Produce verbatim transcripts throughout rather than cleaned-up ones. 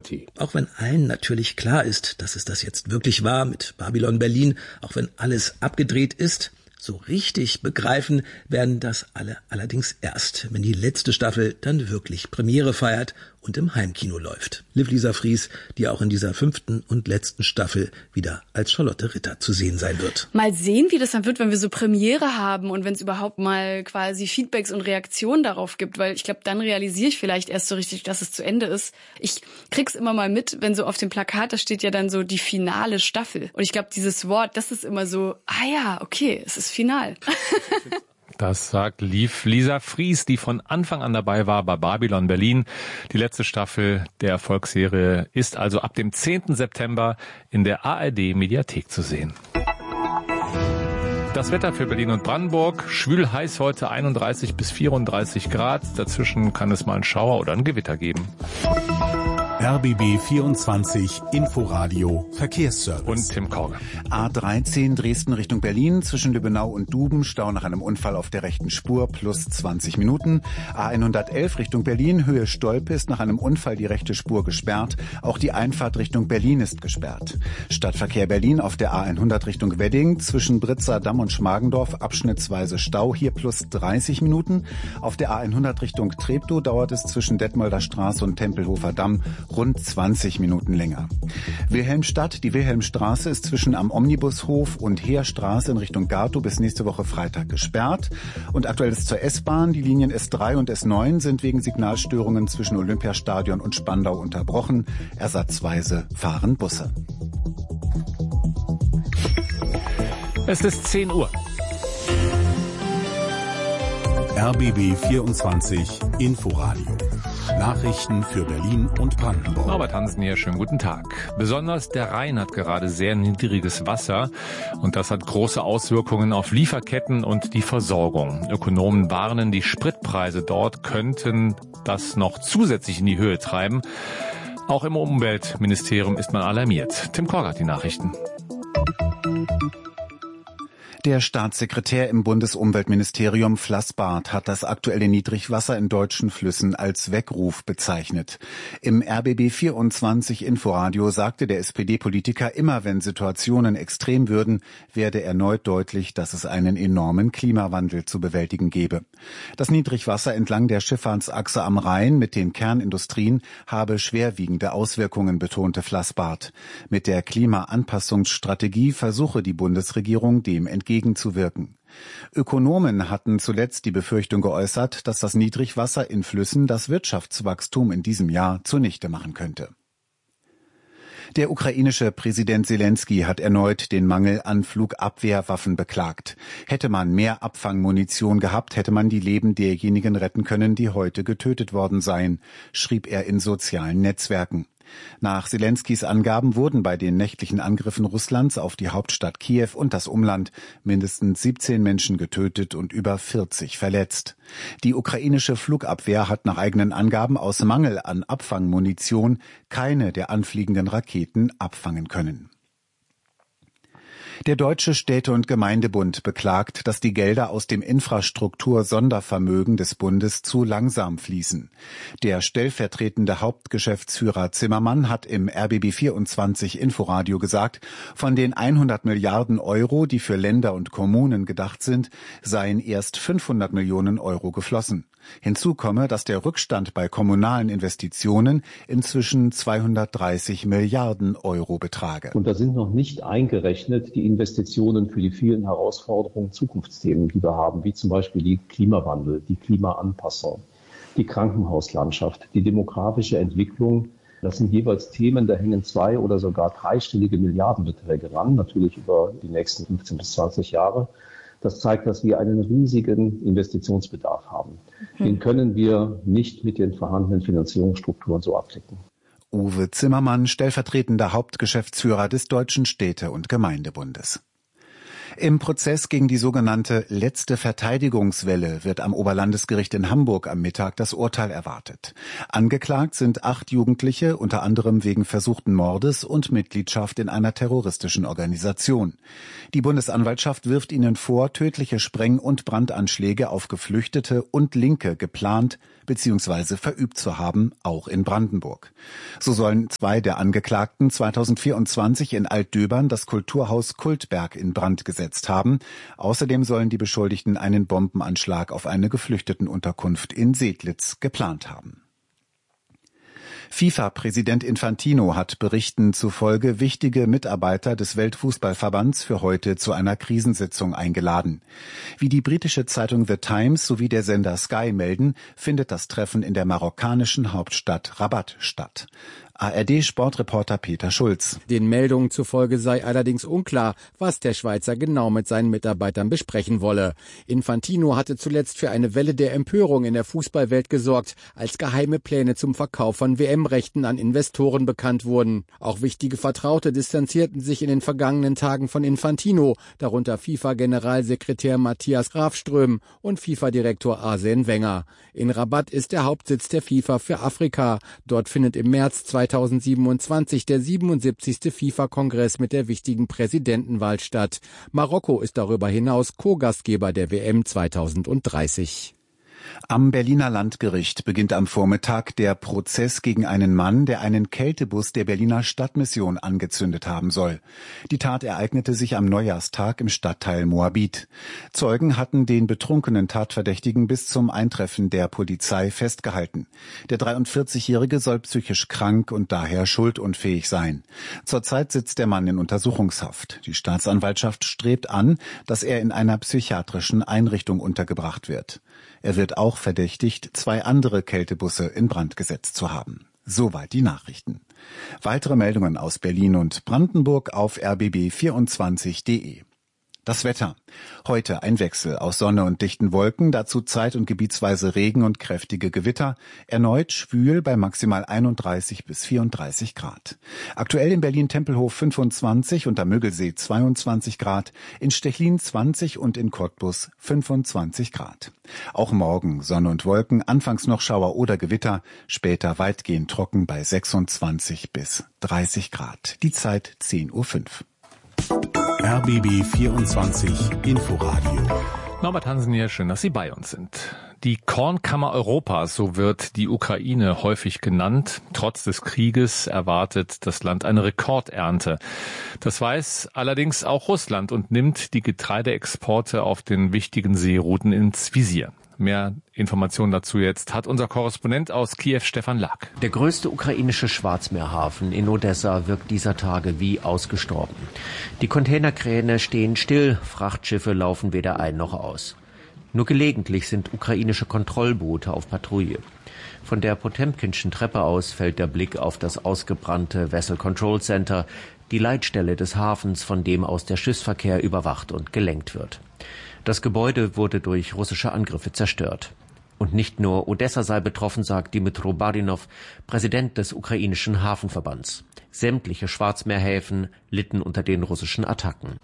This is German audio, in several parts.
reality. Auch wenn allen natürlich klar ist, dass es das jetzt wirklich war mit Babylon Berlin, auch wenn alles abgedreht ist, so richtig begreifen werden das alle allerdings erst, wenn die letzte Staffel dann wirklich Premiere feiert und im Heimkino läuft. Liv Lisa Fries, die auch in dieser fünften und letzten Staffel wieder als Charlotte Ritter zu sehen sein wird. Mal sehen, wie das dann wird, wenn wir so Premiere haben und wenn es überhaupt mal quasi Feedbacks und Reaktionen darauf gibt, weil ich glaube, dann realisiere ich vielleicht erst so richtig, dass es zu Ende ist. Ich krieg's immer mal mit, wenn so auf dem Plakat, da steht ja dann so die finale Staffel. Und ich glaube, dieses Wort, das ist immer so, ah ja, okay, es ist final. Das sagt Liv Lisa Fries, die von Anfang an dabei war bei Babylon Berlin. Die letzte Staffel der Erfolgsserie ist also ab dem zehnten September in der A R D-Mediathek zu sehen. Das Wetter für Berlin und Brandenburg. Schwül heiß heute, einunddreißig bis vierunddreißig Grad. Dazwischen kann es mal einen Schauer oder ein Gewitter geben. R B B vierundzwanzig Inforadio Verkehrsservice. Und Tim Korger. A dreizehn Dresden Richtung Berlin zwischen Lübbenau und Duben, Stau nach einem Unfall auf der rechten Spur plus zwanzig Minuten. A hundertelf Richtung Berlin, Höhe Stolpe ist nach einem Unfall die rechte Spur gesperrt. Auch die Einfahrt Richtung Berlin ist gesperrt. Stadtverkehr Berlin auf der A hundert Richtung Wedding zwischen Britzer Damm und Schmargendorf abschnittsweise Stau, hier plus dreißig Minuten. Auf der A hundert Richtung Treptow dauert es zwischen Detmolder Straße und Tempelhofer Damm rund zwanzig Minuten länger. Wilhelmstadt, die Wilhelmstraße ist zwischen am Omnibushof und Heerstraße in Richtung Gatow bis nächste Woche Freitag gesperrt. Und aktuell ist zur S-Bahn. Die Linien S drei und S neun sind wegen Signalstörungen zwischen Olympiastadion und Spandau unterbrochen. Ersatzweise fahren Busse. Es ist zehn Uhr. R B B vierundzwanzig Inforadio. Nachrichten für Berlin und Brandenburg. Norbert Hansen hier, schönen guten Tag. Besonders der Rhein hat gerade sehr niedriges Wasser und das hat große Auswirkungen auf Lieferketten und die Versorgung. Ökonomen warnen, die Spritpreise dort könnten das noch zusätzlich in die Höhe treiben. Auch im Umweltministerium ist man alarmiert. Tim Korger hat die Nachrichten. Der Staatssekretär im Bundesumweltministerium Flassbart hat das aktuelle Niedrigwasser in deutschen Flüssen als Weckruf bezeichnet. Im R B B vierundzwanzig Inforadio sagte der S P D-Politiker, immer wenn Situationen extrem würden, werde erneut deutlich, dass es einen enormen Klimawandel zu bewältigen gebe. Das Niedrigwasser entlang der Schifffahrtsachse am Rhein mit den Kernindustrien habe schwerwiegende Auswirkungen, betonte Flassbart. Mit der Klimaanpassungsstrategie versuche die Bundesregierung, dem entgegenzuwirken. Ökonomen hatten zuletzt die Befürchtung geäußert, dass das Niedrigwasser in Flüssen das Wirtschaftswachstum in diesem Jahr zunichte machen könnte. Der ukrainische Präsident Selenskyj hat erneut den Mangel an Flugabwehrwaffen beklagt. Hätte man mehr Abfangmunition gehabt, hätte man die Leben derjenigen retten können, die heute getötet worden seien, schrieb er in sozialen Netzwerken. Nach Selenskys Angaben wurden bei den nächtlichen Angriffen Russlands auf die Hauptstadt Kiew und das Umland mindestens siebzehn Menschen getötet und über vierzig verletzt. Die ukrainische Flugabwehr hat nach eigenen Angaben aus Mangel an Abfangmunition keine der anfliegenden Raketen abfangen können. Der Deutsche Städte- und Gemeindebund beklagt, dass die Gelder aus dem Infrastruktur-Sondervermögen des Bundes zu langsam fließen. Der stellvertretende Hauptgeschäftsführer Zimmermann hat im R B B vierundzwanzig Inforadio gesagt, von den hundert Milliarden Euro, die für Länder und Kommunen gedacht sind, seien erst fünfhundert Millionen Euro geflossen. Hinzu komme, dass der Rückstand bei kommunalen Investitionen inzwischen zweihundertdreißig Milliarden Euro betrage. Und da sind noch nicht eingerechnet die Investitionen für die vielen Herausforderungen, Zukunftsthemen, die wir haben, wie zum Beispiel die Klimawandel, die Klimaanpassung, die Krankenhauslandschaft, die demografische Entwicklung. Das sind jeweils Themen, da hängen zwei- oder sogar dreistellige Milliardenbeträge ran, natürlich über die nächsten fünfzehn bis zwanzig Jahre. Das zeigt, dass wir einen riesigen Investitionsbedarf haben. Hm. Den können wir nicht mit den vorhandenen Finanzierungsstrukturen so abdecken. Uwe Zimmermann, stellvertretender Hauptgeschäftsführer des Deutschen Städte- und Gemeindebundes. Im Prozess gegen die sogenannte letzte Verteidigungswelle wird am Oberlandesgericht in Hamburg am Mittag das Urteil erwartet. Angeklagt sind acht Jugendliche, unter anderem wegen versuchten Mordes und Mitgliedschaft in einer terroristischen Organisation. Die Bundesanwaltschaft wirft ihnen vor, tödliche Spreng- und Brandanschläge auf Geflüchtete und Linke geplant bzw. verübt zu haben, auch in Brandenburg. So sollen zwei der Angeklagten zweitausendvierundzwanzig in Altdöbern das Kulturhaus Kultberg in Brand gesetzt haben. Außerdem sollen die Beschuldigten einen Bombenanschlag auf eine Geflüchtetenunterkunft in Sedlitz geplant haben. FIFA-Präsident Infantino hat Berichten zufolge wichtige Mitarbeiter des Weltfußballverbands für heute zu einer Krisensitzung eingeladen. Wie die britische Zeitung The Times sowie der Sender Sky melden, findet das Treffen in der marokkanischen Hauptstadt Rabat statt. A R D-Sportreporter Peter Schulz. Den Meldungen zufolge sei allerdings unklar, was der Schweizer genau mit seinen Mitarbeitern besprechen wolle. Infantino hatte zuletzt für eine Welle der Empörung in der Fußballwelt gesorgt, als geheime Pläne zum Verkauf von W M-Rechten an Investoren bekannt wurden. Auch wichtige Vertraute distanzierten sich in den vergangenen Tagen von Infantino, darunter FIFA-Generalsekretär Matthias Grafström und FIFA-Direktor Arsène Wenger. In Rabat ist der Hauptsitz der FIFA für Afrika. Dort findet im März zweitausendsiebenundzwanzig der siebenundsiebzigste FIFA-Kongress mit der wichtigen Präsidentenwahl statt. Marokko ist darüber hinaus Co-Gastgeber der W M zweitausenddreißig. Am Berliner Landgericht beginnt am Vormittag der Prozess gegen einen Mann, der einen Kältebus der Berliner Stadtmission angezündet haben soll. Die Tat ereignete sich am Neujahrstag im Stadtteil Moabit. Zeugen hatten den betrunkenen Tatverdächtigen bis zum Eintreffen der Polizei festgehalten. Der dreiundvierzigjährige soll psychisch krank und daher schuldunfähig sein. Zurzeit sitzt der Mann in Untersuchungshaft. Die Staatsanwaltschaft strebt an, dass er in einer psychiatrischen Einrichtung untergebracht wird. Er wird auch verdächtigt, zwei andere Kältebusse in Brand gesetzt zu haben. Soweit die Nachrichten. Weitere Meldungen aus Berlin und Brandenburg auf r b b vierundzwanzig punkt d e. Das Wetter. Heute ein Wechsel aus Sonne und dichten Wolken, dazu zeit- und gebietsweise Regen und kräftige Gewitter. Erneut schwül bei maximal einunddreißig bis vierunddreißig Grad. Aktuell in Berlin-Tempelhof fünfundzwanzig und am Müggelsee zweiundzwanzig Grad, in Stechlin zwanzig und in Cottbus fünfundzwanzig Grad. Auch morgen Sonne und Wolken, anfangs noch Schauer oder Gewitter, später weitgehend trocken bei sechsundzwanzig bis dreißig Grad. Die Zeit zehn Uhr fünf. R B B vierundzwanzig Inforadio. Norbert Hansen hier, schön, dass Sie bei uns sind. Die Kornkammer Europas, so wird die Ukraine häufig genannt. Trotz des Krieges erwartet das Land eine Rekordernte. Das weiß allerdings auch Russland und nimmt die Getreideexporte auf den wichtigen Seerouten ins Visier. Mehr Informationen dazu jetzt hat unser Korrespondent aus Kiew, Stefan Lag. Der größte ukrainische Schwarzmeerhafen in Odessa wirkt dieser Tage wie ausgestorben. Die Containerkräne stehen still, Frachtschiffe laufen weder ein noch aus. Nur gelegentlich sind ukrainische Kontrollboote auf Patrouille. Von der Potemkinschen Treppe aus fällt der Blick auf das ausgebrannte Vessel Control Center, die Leitstelle des Hafens, von dem aus der Schiffsverkehr überwacht und gelenkt wird. Das Gebäude wurde durch russische Angriffe zerstört. Und nicht nur Odessa sei betroffen, sagt Dmytro Barinov, Präsident des ukrainischen Hafenverbands. Sämtliche Schwarzmeerhäfen litten unter den russischen Attacken.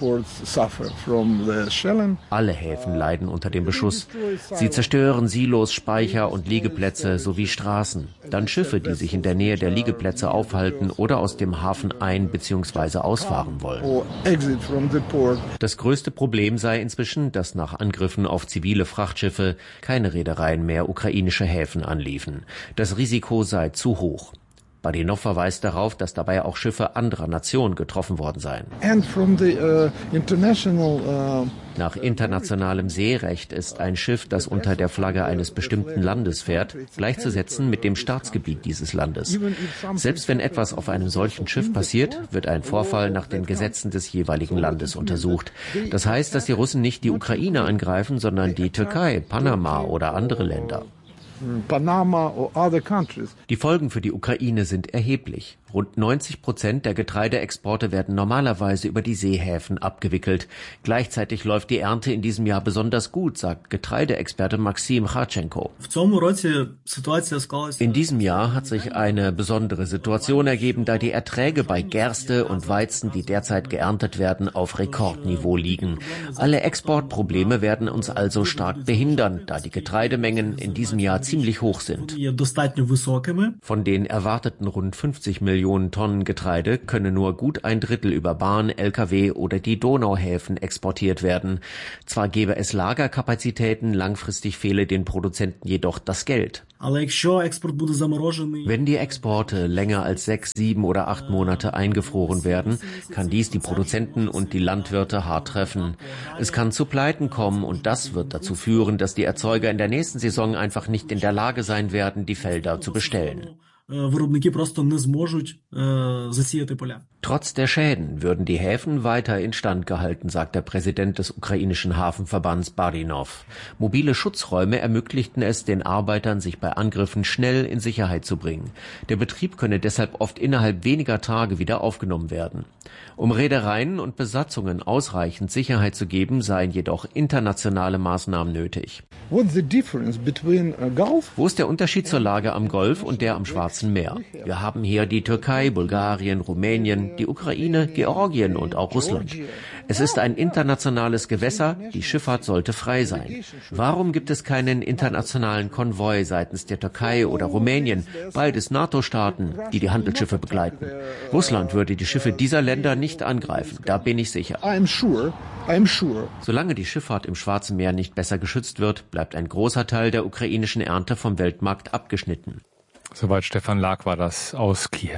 Alle Häfen leiden unter dem Beschuss. Sie zerstören Silos, Speicher und Liegeplätze sowie Straßen. Dann Schiffe, die sich in der Nähe der Liegeplätze aufhalten oder aus dem Hafen ein- bzw. ausfahren wollen. Das größte Problem sei inzwischen, dass nach Angriffen auf zivile Frachtschiffe keine Reedereien mehr ukrainische Häfen anliefen. Das Risiko sei zu hoch. Barinov verweist darauf, dass dabei auch Schiffe anderer Nationen getroffen worden seien. The, uh, uh, Nach internationalem Seerecht ist ein Schiff, das unter der Flagge eines bestimmten Landes fährt, gleichzusetzen mit dem Staatsgebiet dieses Landes. Selbst wenn etwas auf einem solchen Schiff passiert, wird ein Vorfall nach den Gesetzen des jeweiligen Landes untersucht. Das heißt, dass die Russen nicht die Ukraine angreifen, sondern die Türkei, Panama oder andere Länder. Panama or other countries. Die Folgen für die Ukraine sind erheblich. Rund neunzig Prozent der Getreideexporte werden normalerweise über die Seehäfen abgewickelt. Gleichzeitig läuft die Ernte in diesem Jahr besonders gut, sagt Getreideexperte Maxim Charchenko. In diesem Jahr hat sich eine besondere Situation ergeben, da die Erträge bei Gerste und Weizen, die derzeit geerntet werden, auf Rekordniveau liegen. Alle Exportprobleme werden uns also stark behindern, da die Getreidemengen in diesem Jahr ziemlich hoch sind. Von den erwarteten rund fünfzig Millionen Tonnen Getreide könne nur gut ein Drittel über Bahn, L K W oder die Donauhäfen exportiert werden. Zwar gäbe es Lagerkapazitäten, langfristig fehle den Produzenten jedoch das Geld. Wenn die Exporte länger als sechs, sieben oder acht Monate eingefroren werden, kann dies die Produzenten und die Landwirte hart treffen. Es kann zu Pleiten kommen und das wird dazu führen, dass die Erzeuger in der nächsten Saison einfach nicht in der Lage sein werden, die Felder zu bestellen. Trotz der Schäden würden die Häfen weiter instand gehalten, sagt der Präsident des ukrainischen Hafenverbands Barinov. Mobile Schutzräume ermöglichten es den Arbeitern, sich bei Angriffen schnell in Sicherheit zu bringen. Der Betrieb könne deshalb oft innerhalb weniger Tage wieder aufgenommen werden. Um Reedereien und Besatzungen ausreichend Sicherheit zu geben, seien jedoch internationale Maßnahmen nötig. What's the difference between a Gulf? Wo ist der Unterschied zur Lage am Golf und der am Schwarzen Meer? Wir haben hier die Türkei, Bulgarien, Rumänien, die Ukraine, Georgien und auch Russland. Es ist ein internationales Gewässer, die Schifffahrt sollte frei sein. Warum gibt es keinen internationalen Konvoi seitens der Türkei oder Rumänien, beides NATO-Staaten, die die Handelsschiffe begleiten? Russland würde die Schiffe dieser Länder nicht angreifen, da bin ich sicher. I'm sure, I'm sure. Solange die Schifffahrt im Schwarzen Meer nicht besser geschützt wird, bleibt ein großer Teil der ukrainischen Ernte vom Weltmarkt abgeschnitten. Soweit Stefan Lag war das aus Kiew.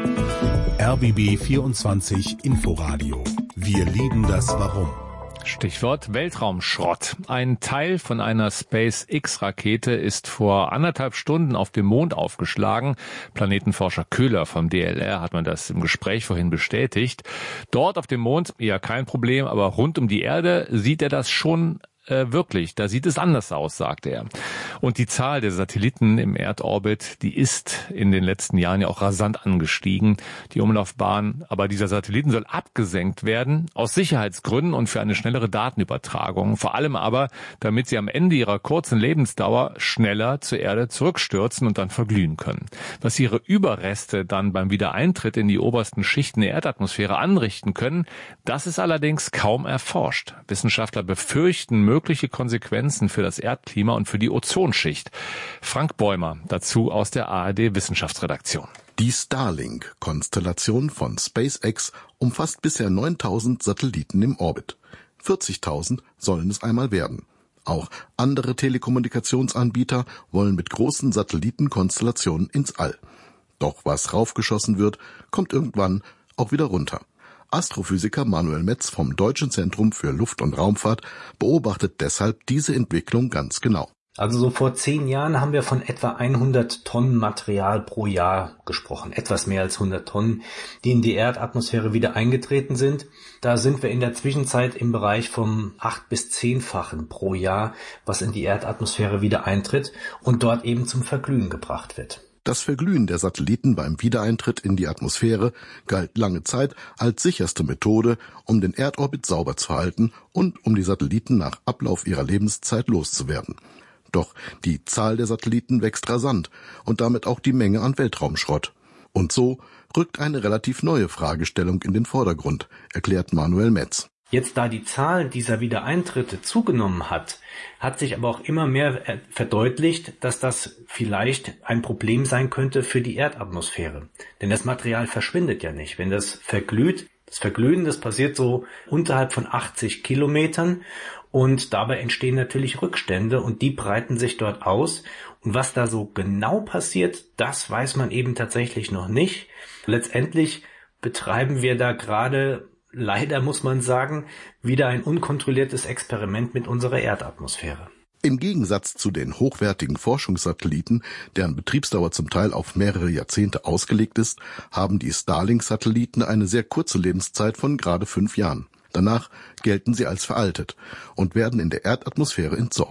R B B vierundzwanzig Inforadio. Wir lieben das Warum. Stichwort Weltraumschrott. Ein Teil von einer SpaceX-Rakete ist vor anderthalb Stunden auf dem Mond aufgeschlagen. Planetenforscher Köhler vom D L R hat man das im Gespräch vorhin bestätigt. Dort auf dem Mond eher kein Problem, aber rund um die Erde sieht er das schon äh, wirklich. Da sieht es anders aus, sagt er. Und die Zahl der Satelliten im Erdorbit, die ist in den letzten Jahren ja auch rasant angestiegen. Die Umlaufbahn aber dieser Satelliten soll abgesenkt werden, aus Sicherheitsgründen und für eine schnellere Datenübertragung. Vor allem aber, damit sie am Ende ihrer kurzen Lebensdauer schneller zur Erde zurückstürzen und dann verglühen können. Was ihre Überreste dann beim Wiedereintritt in die obersten Schichten der Erdatmosphäre anrichten können, das ist allerdings kaum erforscht. Wissenschaftler befürchten mögliche Konsequenzen für das Erdklima und für die Ozonschicht. Frank Bäumer dazu aus der A R D Wissenschaftsredaktion. Die Starlink-Konstellation von SpaceX umfasst bisher neuntausend Satelliten im Orbit. vierzigtausend sollen es einmal werden. Auch andere Telekommunikationsanbieter wollen mit großen Satellitenkonstellationen ins All. Doch was raufgeschossen wird, kommt irgendwann auch wieder runter. Astrophysiker Manuel Metz vom Deutschen Zentrum für Luft- und Raumfahrt beobachtet deshalb diese Entwicklung ganz genau. Also so vor zehn Jahren haben wir von etwa hundert Tonnen Material pro Jahr gesprochen. Etwas mehr als hundert Tonnen, die in die Erdatmosphäre wieder eingetreten sind. Da sind wir in der Zwischenzeit im Bereich vom acht- bis zehnfachen pro Jahr, was in die Erdatmosphäre wieder eintritt und dort eben zum Verglühen gebracht wird. Das Verglühen der Satelliten beim Wiedereintritt in die Atmosphäre galt lange Zeit als sicherste Methode, um den Erdorbit sauber zu halten und um die Satelliten nach Ablauf ihrer Lebenszeit loszuwerden. Doch die Zahl der Satelliten wächst rasant und damit auch die Menge an Weltraumschrott. Und so rückt eine relativ neue Fragestellung in den Vordergrund, erklärt Manuel Metz. Jetzt, da die Zahl dieser Wiedereintritte zugenommen hat, hat sich aber auch immer mehr verdeutlicht, dass das vielleicht ein Problem sein könnte für die Erdatmosphäre. Denn das Material verschwindet ja nicht. Wenn das verglüht, das Verglühen, das passiert so unterhalb von achtzig Kilometern und dabei entstehen natürlich Rückstände und die breiten sich dort aus. Und was da so genau passiert, das weiß man eben tatsächlich noch nicht. Letztendlich betreiben wir da gerade, leider muss man sagen, wieder ein unkontrolliertes Experiment mit unserer Erdatmosphäre. Im Gegensatz zu den hochwertigen Forschungssatelliten, deren Betriebsdauer zum Teil auf mehrere Jahrzehnte ausgelegt ist, haben die Starlink-Satelliten eine sehr kurze Lebenszeit von gerade fünf Jahren. Danach gelten sie als veraltet und werden in der Erdatmosphäre entsorgt.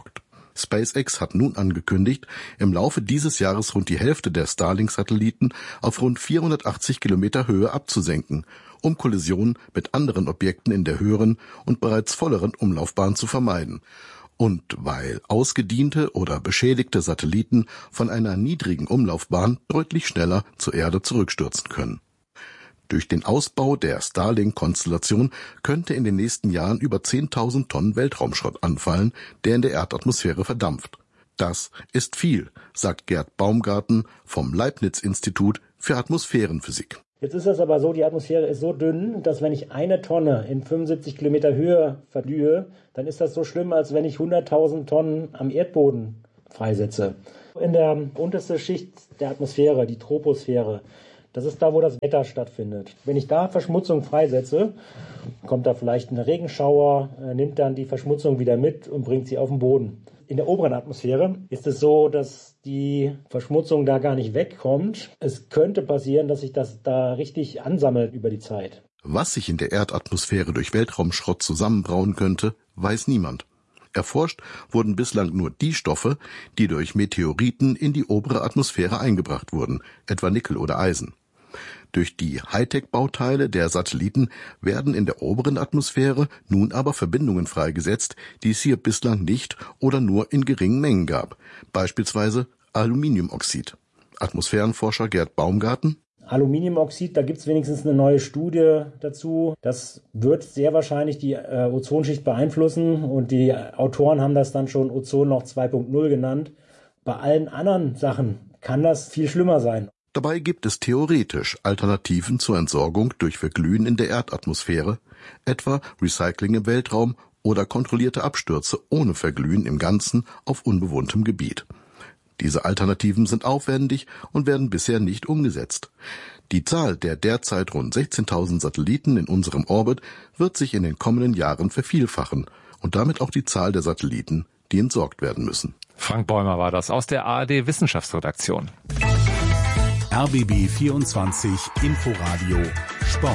SpaceX hat nun angekündigt, im Laufe dieses Jahres rund die Hälfte der Starlink-Satelliten auf rund vierhundertachtzig Kilometer Höhe abzusenken, um Kollisionen mit anderen Objekten in der höheren und bereits volleren Umlaufbahn zu vermeiden. Und weil ausgediente oder beschädigte Satelliten von einer niedrigen Umlaufbahn deutlich schneller zur Erde zurückstürzen können. Durch den Ausbau der Starlink-Konstellation könnte in den nächsten Jahren über zehntausend Tonnen Weltraumschrott anfallen, der in der Erdatmosphäre verdampft. Das ist viel, sagt Gerd Baumgarten vom Leibniz-Institut für Atmosphärenphysik. Jetzt ist das aber so, die Atmosphäre ist so dünn, dass wenn ich eine Tonne in fünfundsiebzig Kilometer Höhe verglühe, dann ist das so schlimm, als wenn ich hunderttausend Tonnen am Erdboden freisetze. In der untersten Schicht der Atmosphäre, die Troposphäre, das ist da, wo das Wetter stattfindet. Wenn ich da Verschmutzung freisetze, kommt da vielleicht ein Regenschauer, nimmt dann die Verschmutzung wieder mit und bringt sie auf den Boden. In der oberen Atmosphäre ist es so, dass die Verschmutzung da gar nicht wegkommt. Es könnte passieren, dass sich das da richtig ansammelt über die Zeit. Was sich in der Erdatmosphäre durch Weltraumschrott zusammenbrauen könnte, weiß niemand. Erforscht wurden bislang nur die Stoffe, die durch Meteoriten in die obere Atmosphäre eingebracht wurden, etwa Nickel oder Eisen. Durch die Hightech-Bauteile der Satelliten werden in der oberen Atmosphäre nun aber Verbindungen freigesetzt, die es hier bislang nicht oder nur in geringen Mengen gab, beispielsweise Aluminiumoxid. Atmosphärenforscher Gerd Baumgarten: Aluminiumoxid, da gibt es wenigstens eine neue Studie dazu. Das wird sehr wahrscheinlich die äh, Ozonschicht beeinflussen und die Autoren haben das dann schon Ozonloch zwei Punkt null genannt. Bei allen anderen Sachen kann das viel schlimmer sein. Dabei gibt es theoretisch Alternativen zur Entsorgung durch Verglühen in der Erdatmosphäre, etwa Recycling im Weltraum oder kontrollierte Abstürze ohne Verglühen im Ganzen auf unbewohntem Gebiet. Diese Alternativen sind aufwendig und werden bisher nicht umgesetzt. Die Zahl der derzeit rund sechzehntausend Satelliten in unserem Orbit wird sich in den kommenden Jahren vervielfachen und damit auch die Zahl der Satelliten, die entsorgt werden müssen. Frank Bäumer war das aus der A R D Wissenschaftsredaktion. R B B vierundzwanzig Inforadio Sport.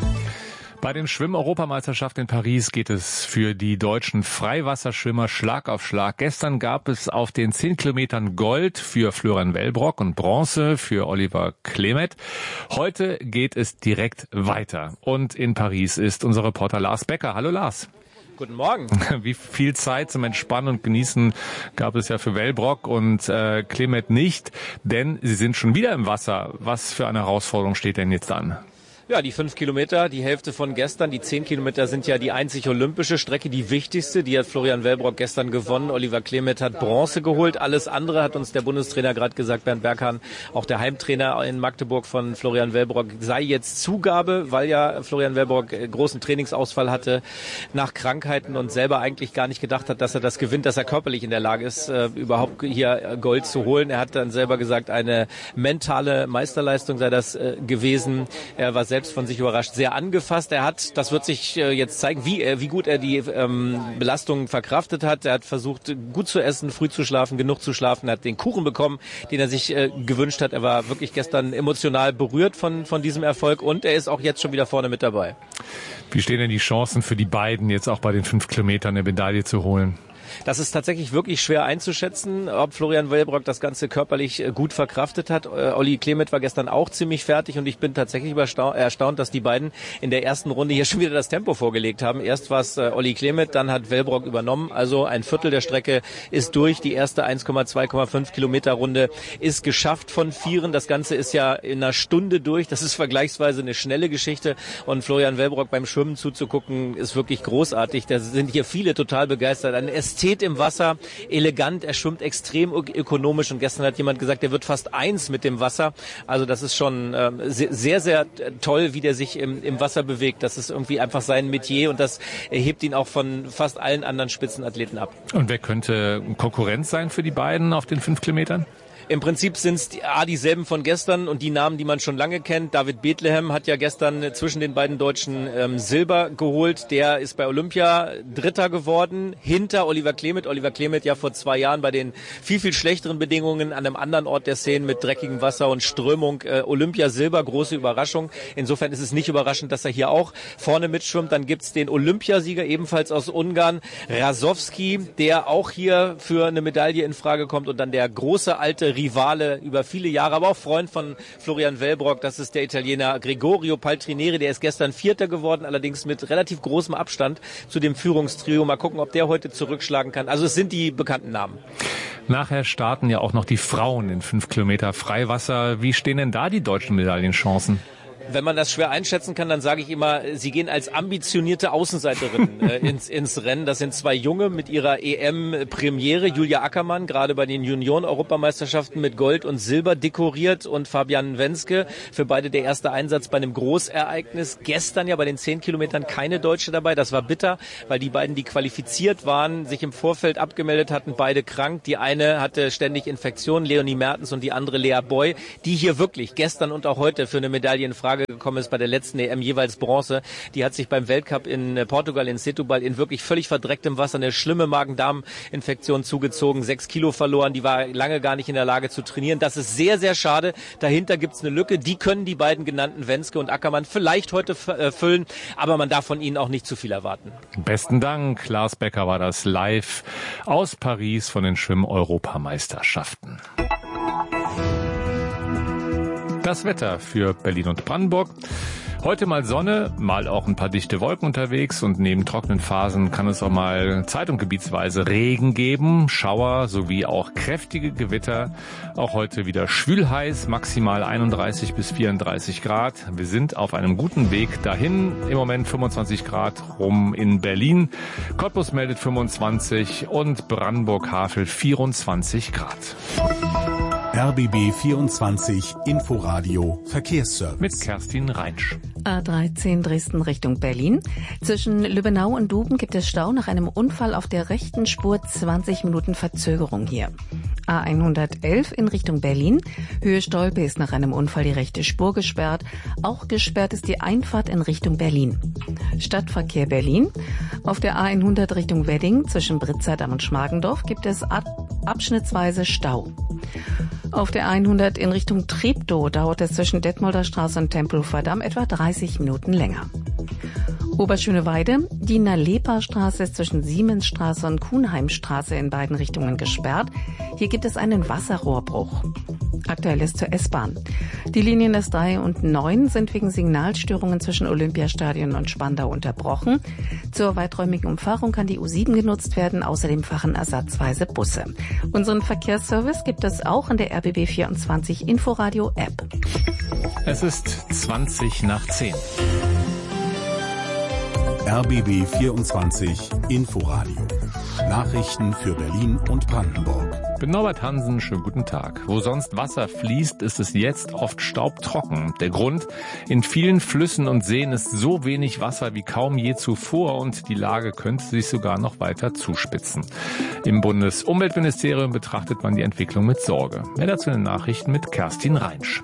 Bei den Schwimm-Europameisterschaften in Paris geht es für die deutschen Freiwasserschwimmer Schlag auf Schlag. Gestern gab es auf den zehn Kilometern Gold für Florian Wellbrock und Bronze für Oliver Klemet. Heute geht es direkt weiter. Und in Paris ist unser Reporter Lars Becker. Hallo Lars. Guten Morgen. Wie viel Zeit zum Entspannen und Genießen gab es ja für Wellbrock und äh, Klemet nicht, denn sie sind schon wieder im Wasser. Was für eine Herausforderung steht denn jetzt an? Ja, die fünf Kilometer, die Hälfte von gestern. Die zehn Kilometer sind ja die einzig olympische Strecke, die wichtigste. Die hat Florian Wellbrock gestern gewonnen. Oliver Klemet hat Bronze geholt. Alles andere hat uns der Bundestrainer gerade gesagt, Bernd Berghahn, auch der Heimtrainer in Magdeburg von Florian Wellbrock, sei jetzt Zugabe, weil ja Florian Wellbrock großen Trainingsausfall hatte nach Krankheiten und selber eigentlich gar nicht gedacht hat, dass er das gewinnt, dass er körperlich in der Lage ist, äh, überhaupt hier Gold zu holen. Er hat dann selber gesagt, eine mentale Meisterleistung sei das äh, gewesen. Er war selbst von sich überrascht, sehr angefasst. Er hat, das wird sich äh, jetzt zeigen, wie er, wie gut er die ähm, Belastung verkraftet hat. Er hat versucht, gut zu essen, früh zu schlafen, genug zu schlafen. Er hat den Kuchen bekommen, den er sich äh, gewünscht hat. Er war wirklich gestern emotional berührt von, von diesem Erfolg und er ist auch jetzt schon wieder vorne mit dabei. Wie stehen denn die Chancen für die beiden, jetzt auch bei den fünf Kilometern eine Medaille zu holen? Das ist tatsächlich wirklich schwer einzuschätzen, ob Florian Wellbrock das Ganze körperlich gut verkraftet hat. Olli Klemet war gestern auch ziemlich fertig und ich bin tatsächlich erstaunt, dass die beiden in der ersten Runde hier schon wieder das Tempo vorgelegt haben. Erst war es Olli Klemet, dann hat Wellbrock übernommen. Also ein Viertel der Strecke ist durch. Die erste eins Komma zwei Komma fünf Kilometer Runde ist geschafft von Vieren. Das Ganze ist ja in einer Stunde durch. Das ist vergleichsweise eine schnelle Geschichte. Und Florian Wellbrock beim Schwimmen zuzugucken, ist wirklich großartig. Da sind hier viele total begeistert. Ein Ästhet im Wasser, elegant, er schwimmt extrem ökonomisch und gestern hat jemand gesagt, er wird fast eins mit dem Wasser. Also das ist schon äh, sehr, sehr toll, wie der sich im, im Wasser bewegt. Das ist irgendwie einfach sein Metier und das hebt ihn auch von fast allen anderen Spitzenathleten ab. Und wer könnte Konkurrenz sein für die beiden auf den fünf Kilometern? Im Prinzip sind es A, dieselben von gestern und die Namen, die man schon lange kennt. David Bethlehem hat ja gestern zwischen den beiden Deutschen ähm, Silber geholt. Der ist bei Olympia Dritter geworden, hinter Oliver Klemet. Oliver Klemet ja vor zwei Jahren bei den viel, viel schlechteren Bedingungen an einem anderen Ort der Szene mit dreckigem Wasser und Strömung. Äh, Olympia Silber, große Überraschung. Insofern ist es nicht überraschend, dass er hier auch vorne mitschwimmt. Dann gibt's den Olympiasieger, ebenfalls aus Ungarn, Rasowski, der auch hier für eine Medaille in Frage kommt. Und dann der große alte Rivale über viele Jahre, aber auch Freund von Florian Wellbrock, das ist der Italiener Gregorio Paltrinieri, der ist gestern Vierter geworden, allerdings mit relativ großem Abstand zu dem Führungstrio. Mal gucken, ob der heute zurückschlagen kann. Also es sind die bekannten Namen. Nachher starten ja auch noch die Frauen in fünf Kilometer Freiwasser. Wie stehen denn da die deutschen Medaillenchancen? Wenn man das schwer einschätzen kann, dann sage ich immer, sie gehen als ambitionierte Außenseiterin äh, ins, ins Rennen. Das sind zwei Junge mit ihrer E M-Premiere. Julia Ackermann, gerade bei den Junioren-Europameisterschaften mit Gold und Silber dekoriert, und Fabian Wenske, für beide der erste Einsatz bei einem Großereignis. Gestern ja bei den zehn Kilometern keine Deutsche dabei. Das war bitter, weil die beiden, die qualifiziert waren, sich im Vorfeld abgemeldet hatten, beide krank. Die eine hatte ständig Infektionen, Leonie Mertens, und die andere Lea Boy, die hier wirklich gestern und auch heute für eine Medaille in Frage gekommen ist, bei der letzten E M jeweils Bronze. Die hat sich beim Weltcup in Portugal in Setúbal in wirklich völlig verdrecktem Wasser eine schlimme Magen-Darm-Infektion zugezogen, sechs Kilo verloren, die war lange gar nicht in der Lage zu trainieren. Das ist sehr, sehr schade. Dahinter gibt's eine Lücke, die können die beiden genannten Wenske und Ackermann vielleicht heute füllen, aber man darf von ihnen auch nicht zu viel erwarten. Besten Dank, Lars Becker war das live aus Paris von den Schwimm-Europameisterschaften. Das Wetter für Berlin und Brandenburg. Heute mal Sonne, mal auch ein paar dichte Wolken unterwegs, und neben trockenen Phasen kann es auch mal zeit- und gebietsweise Regen geben, Schauer sowie auch kräftige Gewitter. Auch heute wieder schwül-heiß, maximal einunddreißig bis vierunddreißig Grad. Wir sind auf einem guten Weg dahin. Im Moment fünfundzwanzig Grad rum in Berlin. Cottbus meldet fünfundzwanzig und Brandenburg-Havel vierundzwanzig Grad. R B B vierundzwanzig Inforadio Verkehrsservice. Mit Kerstin Reinsch. A dreizehn Dresden Richtung Berlin. Zwischen Lübbenau und Duben gibt es Stau nach einem Unfall auf der rechten Spur, zwanzig Minuten Verzögerung hier. A hundertelf in Richtung Berlin. Höhe Stolpe ist nach einem Unfall die rechte Spur gesperrt. Auch gesperrt ist die Einfahrt in Richtung Berlin. Stadtverkehr Berlin. Auf der A hundert Richtung Wedding zwischen Britzerdamm und Schmargendorf gibt es ab- abschnittsweise Stau. Auf der hundert in Richtung Treptow dauert es zwischen Detmolder Straße und Tempelhofer Damm etwa dreißig Minuten länger. Oberschöneweide, die Nalepa-Straße ist zwischen Siemensstraße und Kuhnheimstraße in beiden Richtungen gesperrt. Hier gibt es einen Wasserrohrbruch. Aktuell ist zur S-Bahn. Die Linien S drei und neun sind wegen Signalstörungen zwischen Olympiastadion und Spandau unterbrochen. Zur weiträumigen Umfahrung kann die U sieben genutzt werden. Außerdem fahren ersatzweise Busse. Unseren Verkehrsservice gibt es auch in der R B B vierundzwanzig Inforadio App. Es ist zwanzig nach zehn. R B B vierundzwanzig Inforadio. Nachrichten für Berlin und Brandenburg. Ich bin Norbert Hansen, schönen guten Tag. Wo sonst Wasser fließt, ist es jetzt oft staubtrocken. Der Grund? In vielen Flüssen und Seen ist so wenig Wasser wie kaum je zuvor, und die Lage könnte sich sogar noch weiter zuspitzen. Im Bundesumweltministerium betrachtet man die Entwicklung mit Sorge. Mehr dazu in den Nachrichten mit Kerstin Reinsch.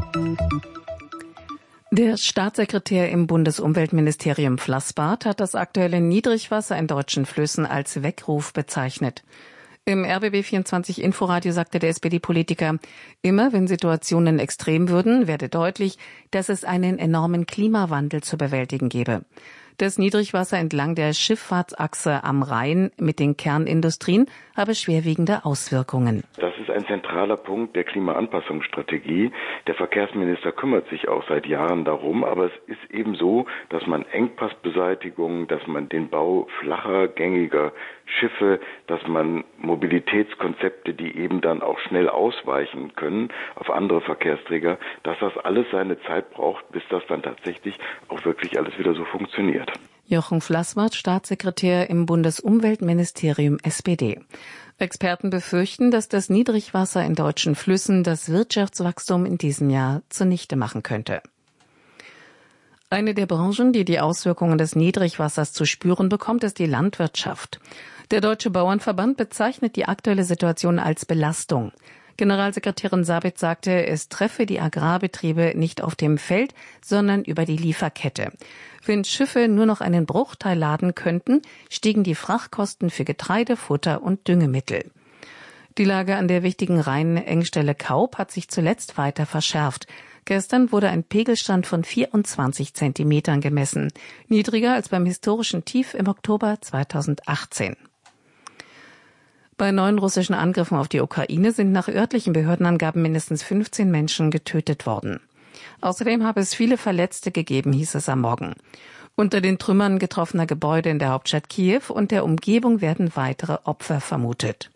Der Staatssekretär im Bundesumweltministerium Flassbart hat das aktuelle Niedrigwasser in deutschen Flüssen als Weckruf bezeichnet. Im R B B vierundzwanzig Inforadio sagte der S P D-Politiker, immer wenn Situationen extrem würden, werde deutlich, dass es einen enormen Klimawandel zu bewältigen gebe. Das Niedrigwasser entlang der Schifffahrtsachse am Rhein mit den Kernindustrien habe schwerwiegende Auswirkungen. Das ist ein zentraler Punkt der Klimaanpassungsstrategie. Der Verkehrsminister kümmert sich auch seit Jahren darum, aber es ist eben so, dass man Engpassbeseitigung, dass man den Bau flacher, gängiger Schiffe, dass man Mobilitätskonzepte, die eben dann auch schnell ausweichen können auf andere Verkehrsträger, dass das alles seine Zeit braucht, bis das dann tatsächlich auch wirklich alles wieder so funktioniert. Jochen Flassbart, Staatssekretär im Bundesumweltministerium S P D. Experten befürchten, dass das Niedrigwasser in deutschen Flüssen das Wirtschaftswachstum in diesem Jahr zunichte machen könnte. Eine der Branchen, die die Auswirkungen des Niedrigwassers zu spüren bekommt, ist die Landwirtschaft. Der Deutsche Bauernverband bezeichnet die aktuelle Situation als Belastung. Generalsekretärin Sabit sagte, es treffe die Agrarbetriebe nicht auf dem Feld, sondern über die Lieferkette. Wenn Schiffe nur noch einen Bruchteil laden könnten, stiegen die Frachtkosten für Getreide, Futter und Düngemittel. Die Lage an der wichtigen Rheinengstelle Kaub hat sich zuletzt weiter verschärft. Gestern wurde ein Pegelstand von vierundzwanzig Zentimetern gemessen, niedriger als beim historischen Tief im Oktober zweitausendachtzehn. Bei neuen russischen Angriffen auf die Ukraine sind nach örtlichen Behördenangaben mindestens fünfzehn Menschen getötet worden. Außerdem habe es viele Verletzte gegeben, hieß es am Morgen. Unter den Trümmern getroffener Gebäude in der Hauptstadt Kiew und der Umgebung werden weitere Opfer vermutet.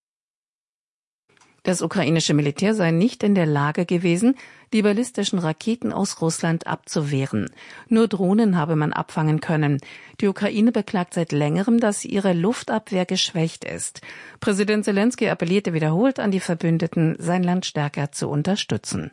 Das ukrainische Militär sei nicht in der Lage gewesen, die ballistischen Raketen aus Russland abzuwehren. Nur Drohnen habe man abfangen können. Die Ukraine beklagt seit längerem, dass ihre Luftabwehr geschwächt ist. Präsident Selenskyj appellierte wiederholt an die Verbündeten, sein Land stärker zu unterstützen.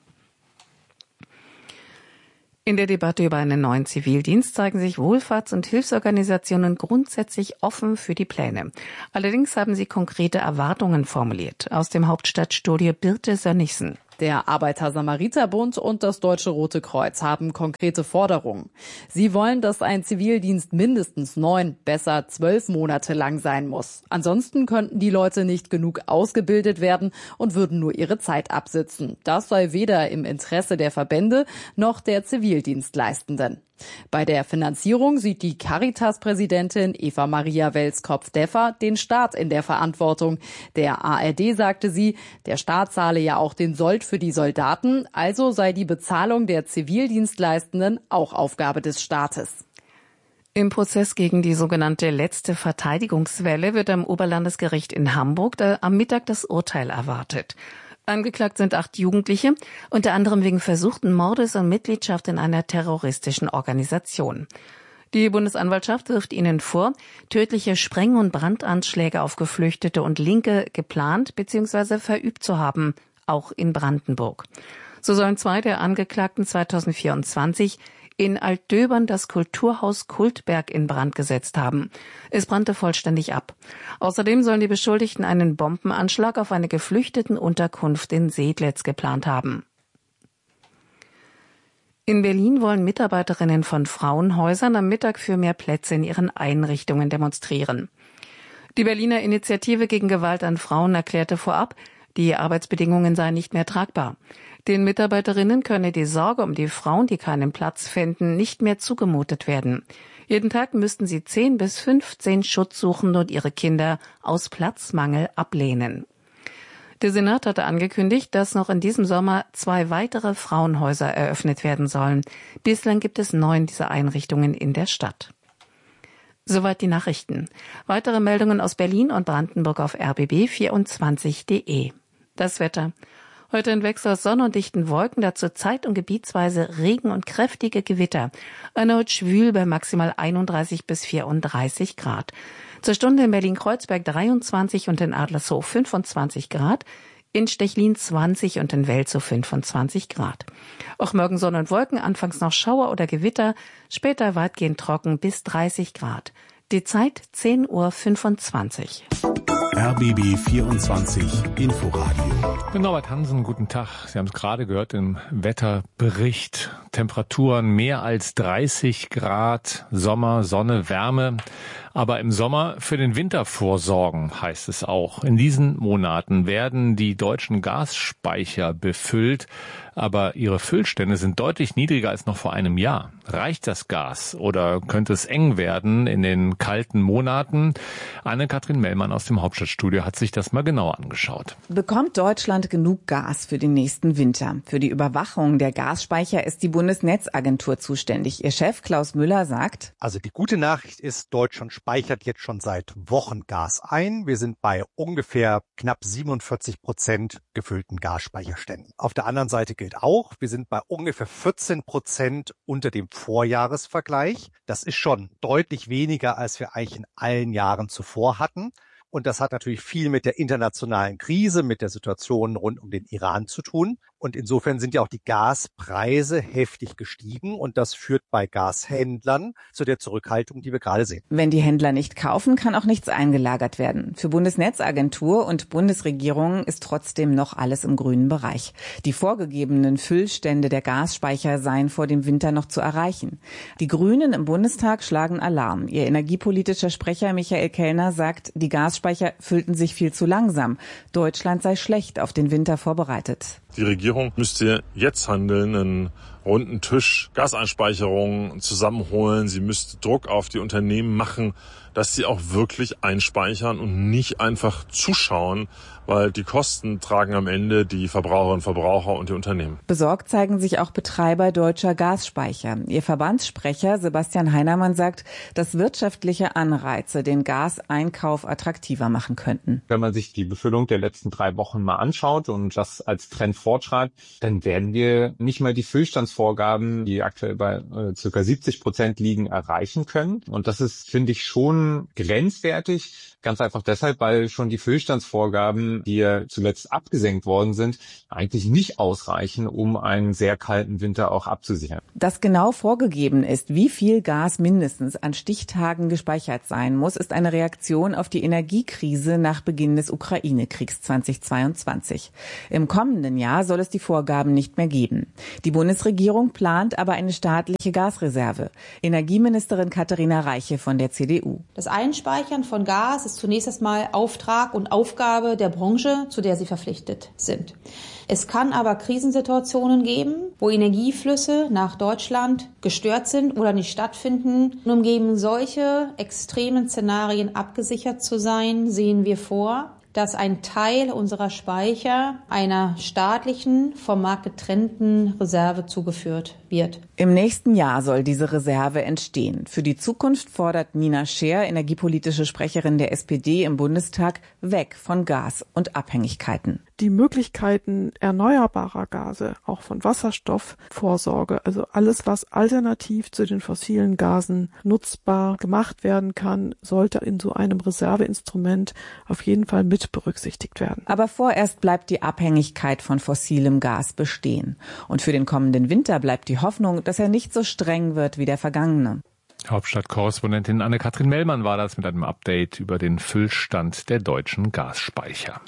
In der Debatte über einen neuen Zivildienst zeigen sich Wohlfahrts- und Hilfsorganisationen grundsätzlich offen für die Pläne. Allerdings haben sie konkrete Erwartungen formuliert. Aus dem Hauptstadtstudio Birte Sönnigsen. Der Arbeiter-Samariter-Bund und das Deutsche Rote Kreuz haben konkrete Forderungen. Sie wollen, dass ein Zivildienst mindestens neun, besser zwölf Monate lang sein muss. Ansonsten könnten die Leute nicht genug ausgebildet werden und würden nur ihre Zeit absitzen. Das sei weder im Interesse der Verbände noch der Zivildienstleistenden. Bei der Finanzierung sieht die Caritas-Präsidentin Eva Maria Welskopf-Deffer den Staat in der Verantwortung. Der A R D sagte sie, der Staat zahle ja auch den Sold für die Soldaten, also sei die Bezahlung der Zivildienstleistenden auch Aufgabe des Staates. Im Prozess gegen die sogenannte letzte Verteidigungswelle wird am Oberlandesgericht in Hamburg am Mittag das Urteil erwartet. Angeklagt sind acht Jugendliche, unter anderem wegen versuchten Mordes und Mitgliedschaft in einer terroristischen Organisation. Die Bundesanwaltschaft wirft ihnen vor, tödliche Spreng- und Brandanschläge auf Geflüchtete und Linke geplant bzw. verübt zu haben, auch in Brandenburg. So sollen zwei der Angeklagten zweitausendvierundzwanzig in Altdöbern das Kulturhaus Kultberg in Brand gesetzt haben. Es brannte vollständig ab. Außerdem sollen die Beschuldigten einen Bombenanschlag auf eine Geflüchtetenunterkunft in Sedlitz geplant haben. In Berlin wollen Mitarbeiterinnen von Frauenhäusern am Mittag für mehr Plätze in ihren Einrichtungen demonstrieren. Die Berliner Initiative gegen Gewalt an Frauen erklärte vorab, die Arbeitsbedingungen seien nicht mehr tragbar. Den Mitarbeiterinnen könne die Sorge um die Frauen, die keinen Platz fänden, nicht mehr zugemutet werden. Jeden Tag müssten sie zehn bis fünfzehn Schutzsuchende und ihre Kinder aus Platzmangel ablehnen. Der Senat hatte angekündigt, dass noch in diesem Sommer zwei weitere Frauenhäuser eröffnet werden sollen. Bislang gibt es neun dieser Einrichtungen in der Stadt. Soweit die Nachrichten. Weitere Meldungen aus Berlin und Brandenburg auf r b b vierundzwanzig punkt de. Das Wetter. Heute ein Wechsel aus Sonne und dichten Wolken, dazu zeit- und gebietsweise Regen und kräftige Gewitter. Erneut schwül bei maximal einunddreißig bis vierunddreißig Grad. Zur Stunde in Berlin-Kreuzberg dreiundzwanzig und in Adlershof fünfundzwanzig Grad, in Stechlin zwanzig und in Welzow fünfundzwanzig Grad. Auch morgen Sonne und Wolken, anfangs noch Schauer oder Gewitter, später weitgehend trocken bis dreißig Grad. Die Zeit zehn Uhr fünfundzwanzig. R B B vierundzwanzig Inforadio. Norbert Hansen, guten Tag. Sie haben es gerade gehört im Wetterbericht. Temperaturen mehr als dreißig Grad, Sommer, Sonne, Wärme. Aber im Sommer für den Winter vorsorgen, heißt es auch. In diesen Monaten werden die deutschen Gasspeicher befüllt, aber ihre Füllstände sind deutlich niedriger als noch vor einem Jahr. Reicht das Gas oder könnte es eng werden in den kalten Monaten? Anne-Kathrin Mellmann aus dem Hauptstadtstudio hat sich das mal genauer angeschaut. Bekommt Deutschland genug Gas für den nächsten Winter? Für die Überwachung der Gasspeicher ist die Bundesnetzagentur zuständig. Ihr Chef Klaus Müller sagt: Also die gute Nachricht ist, Deutschland speichert jetzt schon seit Wochen Gas ein. Wir sind bei ungefähr knapp siebenundvierzig Prozent gefüllten Gasspeicherständen. Auf der anderen Seite gilt auch, wir sind bei ungefähr vierzehn Prozent unter dem Vorjahresvergleich. Das ist schon deutlich weniger, als wir eigentlich in allen Jahren zuvor hatten. Und das hat natürlich viel mit der internationalen Krise, mit der Situation rund um den Iran zu tun. Und insofern sind ja auch die Gaspreise heftig gestiegen und das führt bei Gashändlern zu der Zurückhaltung, die wir gerade sehen. Wenn die Händler nicht kaufen, kann auch nichts eingelagert werden. Für Bundesnetzagentur und Bundesregierung ist trotzdem noch alles im grünen Bereich. Die vorgegebenen Füllstände der Gasspeicher seien vor dem Winter noch zu erreichen. Die Grünen im Bundestag schlagen Alarm. Ihr energiepolitischer Sprecher Michael Kellner sagt, die Gasspeicher füllten sich viel zu langsam. Deutschland sei schlecht auf den Winter vorbereitet. Die Regierung müsste jetzt handeln, einen runden Tisch Gaseinspeicherungen zusammenholen. Sie müsste Druck auf die Unternehmen machen, dass sie auch wirklich einspeichern und nicht einfach zuschauen, weil die Kosten tragen am Ende die Verbraucherinnen und Verbraucher und die Unternehmen. Besorgt zeigen sich auch Betreiber deutscher Gasspeicher. Ihr Verbandssprecher Sebastian Heinermann sagt, dass wirtschaftliche Anreize den Gaseinkauf attraktiver machen könnten. Wenn man sich die Befüllung der letzten drei Wochen mal anschaut und das als Trend fortschreibt, dann werden wir nicht mal die Füllstandsvorgaben, die aktuell bei äh, ca. siebzig Prozent liegen, erreichen können. Und das ist, finde ich, schon grenzwertig. Ganz einfach deshalb, weil schon die Füllstandsvorgaben, die ja zuletzt abgesenkt worden sind, eigentlich nicht ausreichen, um einen sehr kalten Winter auch abzusichern. Dass genau vorgegeben ist, wie viel Gas mindestens an Stichtagen gespeichert sein muss, ist eine Reaktion auf die Energiekrise nach Beginn des Ukraine-Kriegs zweitausendzweiundzwanzig. Im kommenden Jahr soll es die Vorgaben nicht mehr geben. Die Bundesregierung plant aber eine staatliche Gasreserve. Energieministerin Katharina Reiche von der C D U. Das Einspeichern von Gas ist zunächst einmal Auftrag und Aufgabe der Branche, zu der sie verpflichtet sind. Es kann aber Krisensituationen geben, wo Energieflüsse nach Deutschland gestört sind oder nicht stattfinden. Und um gegen solche extremen Szenarien abgesichert zu sein, sehen wir vor, dass ein Teil unserer Speicher einer staatlichen, vom Markt getrennten Reserve zugeführt wird. Im nächsten Jahr soll diese Reserve entstehen. Für die Zukunft fordert Nina Scheer, energiepolitische Sprecherin der S P D im Bundestag, weg von Gas und Abhängigkeiten. Die Möglichkeiten erneuerbarer Gase, auch von Wasserstoffvorsorge, also alles, was alternativ zu den fossilen Gasen nutzbar gemacht werden kann, sollte in so einem Reserveinstrument auf jeden Fall mit berücksichtigt werden. Aber vorerst bleibt die Abhängigkeit von fossilem Gas bestehen. Und für den kommenden Winter bleibt die Hoffnung, dass er nicht so streng wird wie der vergangene. Hauptstadtkorrespondentin Anne-Kathrin Mellmann war das mit einem Update über den Füllstand der deutschen Gasspeicher.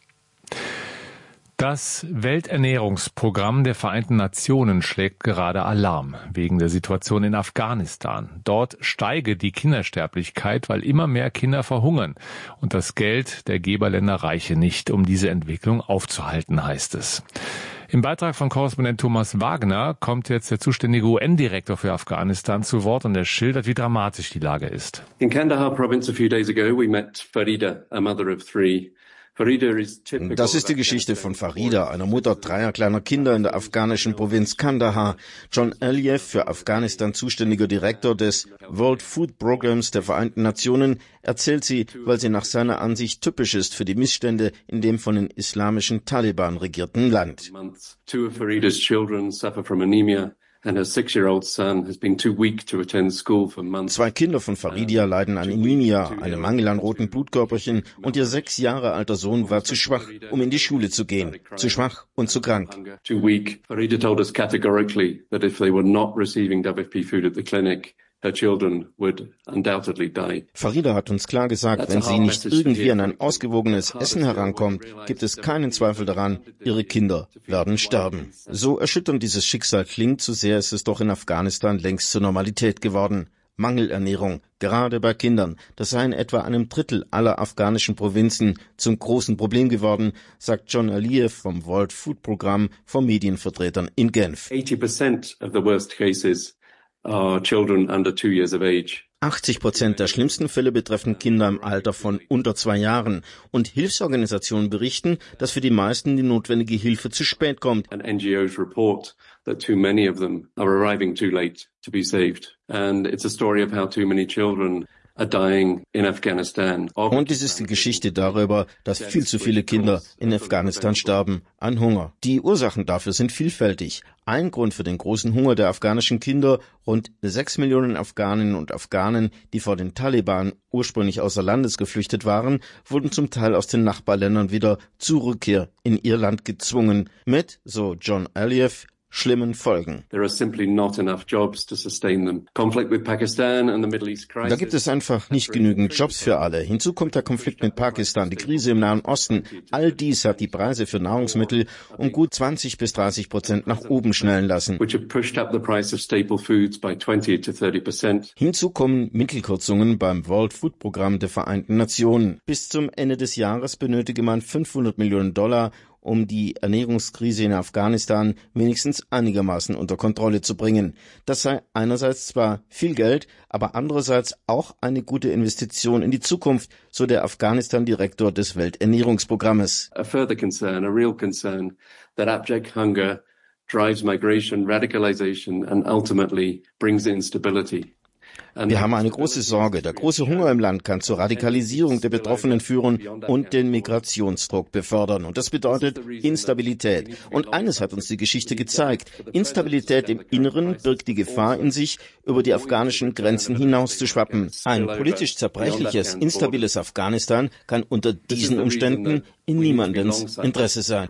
Das Welternährungsprogramm der Vereinten Nationen schlägt gerade Alarm wegen der Situation in Afghanistan. Dort steige die Kindersterblichkeit, weil immer mehr Kinder verhungern. Und das Geld der Geberländer reiche nicht, um diese Entwicklung aufzuhalten, heißt es. Im Beitrag von Korrespondent Thomas Wagner kommt jetzt der zuständige U N-Direktor für Afghanistan zu Wort und er schildert, wie dramatisch die Lage ist. In Kandahar province a few days ago we met Farida, a mother of three. Das ist die Geschichte von Farida, einer Mutter dreier kleiner Kinder in der afghanischen Provinz Kandahar. John Aliyev, für Afghanistan zuständiger Direktor des World Food Programs der Vereinten Nationen, erzählt sie, weil sie nach seiner Ansicht typisch ist für die Missstände in dem von den islamischen Taliban regierten Land. Two of Farida's children suffer from anemia. And her six-year-old son has been too weak to attend school for months. Zwei Kinder von Farida leiden an Anemia, einem Mangel an roten Blutkörperchen, und ihr sechs Jahre alter Sohn war zu schwach, um in die Schule zu gehen. Zu schwach und zu krank. Too weak. Farida told us categorically that if they were not receiving W F P food at the clinic, her children would undoubtedly die. Farida hat uns klar gesagt, wenn sie nicht irgendwie an ein ausgewogenes Essen herankommt, gibt es keinen Zweifel daran, ihre Kinder werden sterben. So erschütternd dieses Schicksal klingt, so sehr ist es doch in Afghanistan längst zur Normalität geworden. Mangelernährung, gerade bei Kindern, das sei in etwa einem Drittel aller afghanischen Provinzen zum großen Problem geworden, sagt John Aliyev vom World Food Programm vor Medienvertretern in Genf. eighty percent of the worst cases are children under two years of age. achtzig Prozent der schlimmsten Fälle betreffen Kinder im Alter von unter zwei Jahren. Und Hilfsorganisationen berichten, dass für die meisten die notwendige Hilfe zu spät kommt. And N G Os report that too many of them are arriving too late to be saved. And it's a story of how too many children are dying in Afghanistan. Und es ist die Geschichte darüber, dass viel zu viele Kinder in Afghanistan sterben an Hunger. Die Ursachen dafür sind vielfältig. Ein Grund für den großen Hunger der afghanischen Kinder, rund sechs Millionen Afghaninnen und Afghanen, die vor den Taliban ursprünglich außer Landes geflüchtet waren, wurden zum Teil aus den Nachbarländern wieder zur Rückkehr in ihr Land gezwungen, mit, so John Aliev, schlimmen Folgen. There are simply not enough jobs to sustain them. Conflict with Pakistan and the Middle East crisis. Da gibt es einfach nicht genügend Jobs für alle. Hinzu kommt der Konflikt mit Pakistan, die Krise im Nahen Osten. All dies hat die Preise für Nahrungsmittel um gut zwanzig bis dreißig Prozent nach oben schnellen lassen. Which have pushed up the price of staple foods by twenty to thirty percent. Hinzu kommen Mittelkürzungen beim World Food Programm der Vereinten Nationen. Bis zum Ende des Jahres benötige man fünfhundert Millionen Dollar, um die Ernährungskrise in Afghanistan wenigstens einigermaßen unter Kontrolle zu bringen. Das sei einerseits zwar viel Geld, aber andererseits auch eine gute Investition in die Zukunft, so der Afghanistan-Direktor des Welternährungsprogrammes. A further concern, a real concern, that abject hunger drives migration, radicalization and ultimately brings instability. Wir haben eine große Sorge. Der große Hunger im Land kann zur Radikalisierung der Betroffenen führen und den Migrationsdruck befördern. Und das bedeutet Instabilität. Und eines hat uns die Geschichte gezeigt. Instabilität im Inneren birgt die Gefahr in sich, über die afghanischen Grenzen hinauszuschwappen. Ein politisch zerbrechliches, instabiles Afghanistan kann unter diesen Umständen in niemandens Interesse sein.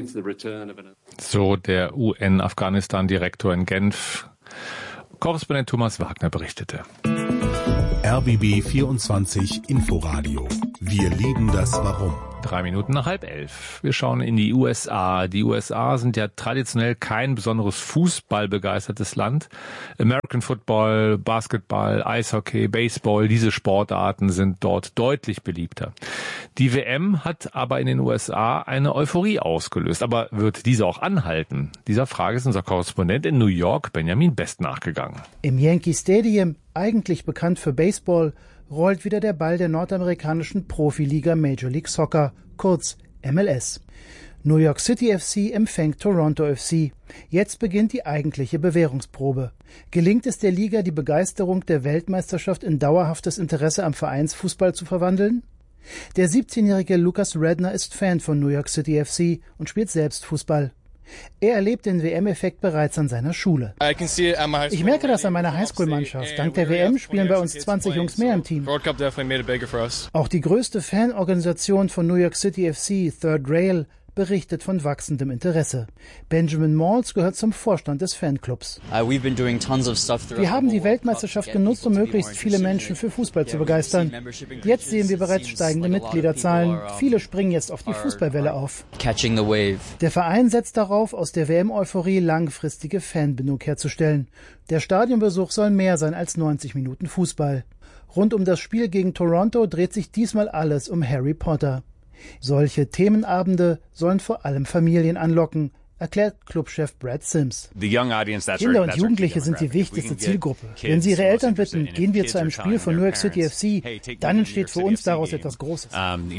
So der U N-Afghanistan-Direktor in Genf. Korrespondent Thomas Wagner berichtete. R B B vierundzwanzig Inforadio. Wir lieben das Warum. Drei Minuten nach halb elf. Wir schauen in die U S A. Die U S A sind ja traditionell kein besonderes fußballbegeistertes Land. American Football, Basketball, Eishockey, Baseball, diese Sportarten sind dort deutlich beliebter. Die W M hat aber in den U S A eine Euphorie ausgelöst. Aber wird diese auch anhalten? Dieser Frage ist unser Korrespondent in New York, Benjamin Best, nachgegangen. Im Yankee Stadium, eigentlich bekannt für Baseball, rollt wieder der Ball der nordamerikanischen Profiliga Major League Soccer, kurz M L S. New York City F C empfängt Toronto F C. Jetzt beginnt die eigentliche Bewährungsprobe. Gelingt es der Liga, die Begeisterung der Weltmeisterschaft in dauerhaftes Interesse am Vereinsfußball zu verwandeln? Der siebzehnjährige Lucas Redner ist Fan von New York City F C und spielt selbst Fußball. Er erlebt den W M-Effekt bereits an seiner Schule. Ich merke das an meiner Highschool-Mannschaft. Dank der W M spielen bei uns zwanzig Jungs mehr im Team. Auch die größte Fanorganisation von New York City F C, Third Rail, berichtet von wachsendem Interesse. Benjamin Malls gehört zum Vorstand des Fanclubs. Wir haben die Weltmeisterschaft genutzt, um möglichst viele Menschen für Fußball zu begeistern. Jetzt sehen wir bereits steigende Mitgliederzahlen. Viele springen jetzt auf die Fußballwelle auf. Der Verein setzt darauf, aus der W M-Euphorie langfristige Fanbindung herzustellen. Der Stadionbesuch soll mehr sein als neunzig Minuten Fußball. Rund um das Spiel gegen Toronto dreht sich diesmal alles um Harry Potter. Solche Themenabende sollen vor allem Familien anlocken, erklärt Clubchef Brad Sims. Kinder und Jugendliche sind die wichtigste Zielgruppe. Wenn sie ihre Eltern bitten, gehen wir zu einem Spiel von New York City F C, dann entsteht für uns daraus etwas Großes.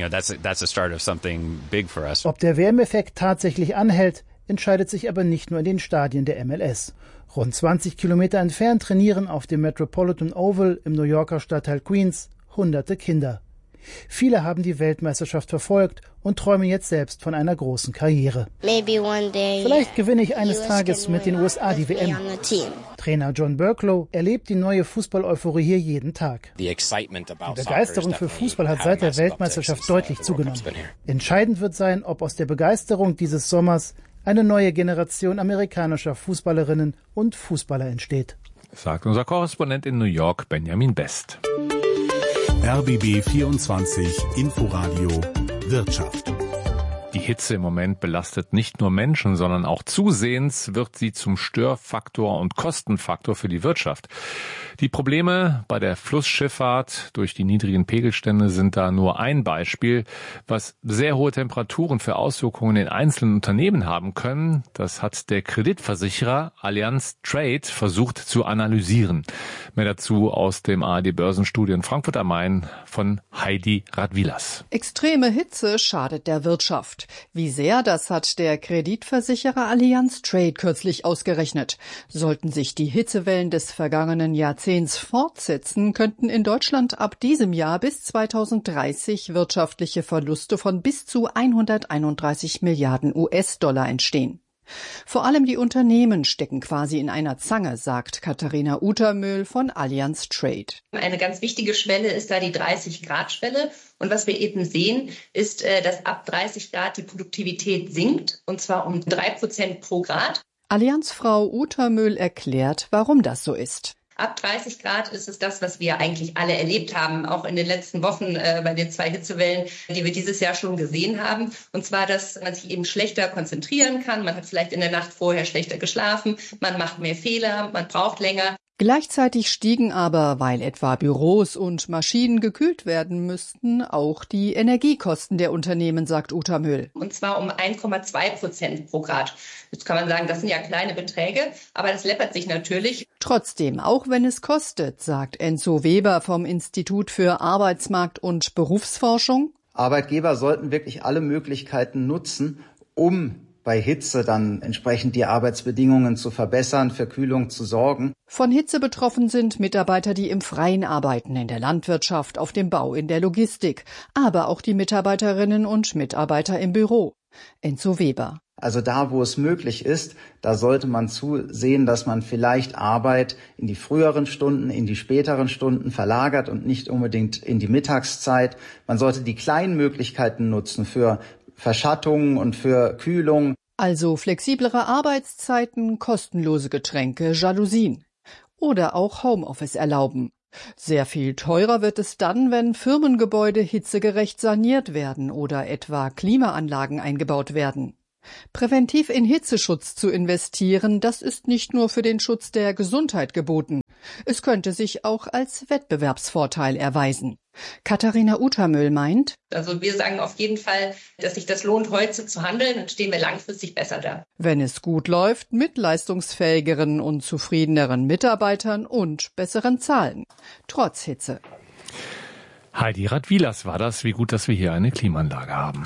Ob der W M-Effekt tatsächlich anhält, entscheidet sich aber nicht nur in den Stadien der M L S. Rund zwanzig Kilometer entfernt trainieren auf dem Metropolitan Oval im New Yorker Stadtteil Queens hunderte Kinder. Viele haben die Weltmeisterschaft verfolgt und träumen jetzt selbst von einer großen Karriere. Vielleicht gewinne ich eines Tages mit den U S A die W M. Trainer John Burklow erlebt die neue Fußball-Euphorie hier jeden Tag. Die Begeisterung für Fußball hat seit der Weltmeisterschaft deutlich zugenommen. Entscheidend wird sein, ob aus der Begeisterung dieses Sommers eine neue Generation amerikanischer Fußballerinnen und Fußballer entsteht. Sagt unser Korrespondent in New York, Benjamin Best. R B B vierundzwanzig Inforadio Wirtschaft. Die Hitze im Moment belastet nicht nur Menschen, sondern auch zusehends wird sie zum Störfaktor und Kostenfaktor für die Wirtschaft. Die Probleme bei der Flussschifffahrt durch die niedrigen Pegelstände sind da nur ein Beispiel. Was sehr hohe Temperaturen für Auswirkungen in einzelnen Unternehmen haben können, das hat der Kreditversicherer Allianz Trade versucht zu analysieren. Mehr dazu aus dem A R D-Börsenstudio in Frankfurt am Main von Heidi Radwilas. Extreme Hitze schadet der Wirtschaft. läuft. Wie sehr, das hat der Kreditversicherer Allianz Trade kürzlich ausgerechnet. Sollten sich die Hitzewellen des vergangenen Jahrzehnts fortsetzen, könnten in Deutschland ab diesem Jahr bis zweitausenddreißig wirtschaftliche Verluste von bis zu hunderteinunddreißig Milliarden U S-Dollar entstehen. Vor allem die Unternehmen stecken quasi in einer Zange, sagt Katharina Utermöhl von Allianz Trade. Eine ganz wichtige Schwelle ist da die dreißig-Grad-Schwelle. Und was wir eben sehen, ist, dass ab dreißig Grad die Produktivität sinkt, und zwar um drei Prozent pro Grad. Allianzfrau Utermöhl erklärt, warum das so ist. Ab dreißig Grad ist es das, was wir eigentlich alle erlebt haben, auch in den letzten Wochen äh, bei den zwei Hitzewellen, die wir dieses Jahr schon gesehen haben. Und zwar, dass man sich eben schlechter konzentrieren kann. Man hat vielleicht in der Nacht vorher schlechter geschlafen, man macht mehr Fehler, man braucht länger. Gleichzeitig stiegen aber, weil etwa Büros und Maschinen gekühlt werden müssten, auch die Energiekosten der Unternehmen, sagt Utermöhl. Und zwar um eins Komma zwei Prozent pro Grad. Jetzt kann man sagen, das sind ja kleine Beträge, aber das läppert sich natürlich. Trotzdem, auch wenn es kostet, sagt Enzo Weber vom Institut für Arbeitsmarkt- und Berufsforschung. Arbeitgeber sollten wirklich alle Möglichkeiten nutzen, um bei Hitze dann entsprechend die Arbeitsbedingungen zu verbessern, für Kühlung zu sorgen. Von Hitze betroffen sind Mitarbeiter, die im Freien arbeiten, in der Landwirtschaft, auf dem Bau, in der Logistik, aber auch die Mitarbeiterinnen und Mitarbeiter im Büro. Enzo Weber. Also da, wo es möglich ist, da sollte man zusehen, dass man vielleicht Arbeit in die früheren Stunden, in die späteren Stunden verlagert und nicht unbedingt in die Mittagszeit. Man sollte die kleinen Möglichkeiten nutzen für Verschattung und für Kühlung. Also flexiblere Arbeitszeiten, kostenlose Getränke, Jalousien. Oder auch Homeoffice erlauben. Sehr viel teurer wird es dann, wenn Firmengebäude hitzegerecht saniert werden oder etwa Klimaanlagen eingebaut werden. Präventiv in Hitzeschutz zu investieren, das ist nicht nur für den Schutz der Gesundheit geboten. Es könnte sich auch als Wettbewerbsvorteil erweisen. Katharina Utermöhl meint, also wir sagen auf jeden Fall, dass sich das lohnt, heute zu handeln, dann stehen wir langfristig besser da. Wenn es gut läuft, mit leistungsfähigeren und zufriedeneren Mitarbeitern und besseren Zahlen. Trotz Hitze. Heidi Radwilas war das. Wie gut, dass wir hier eine Klimaanlage haben.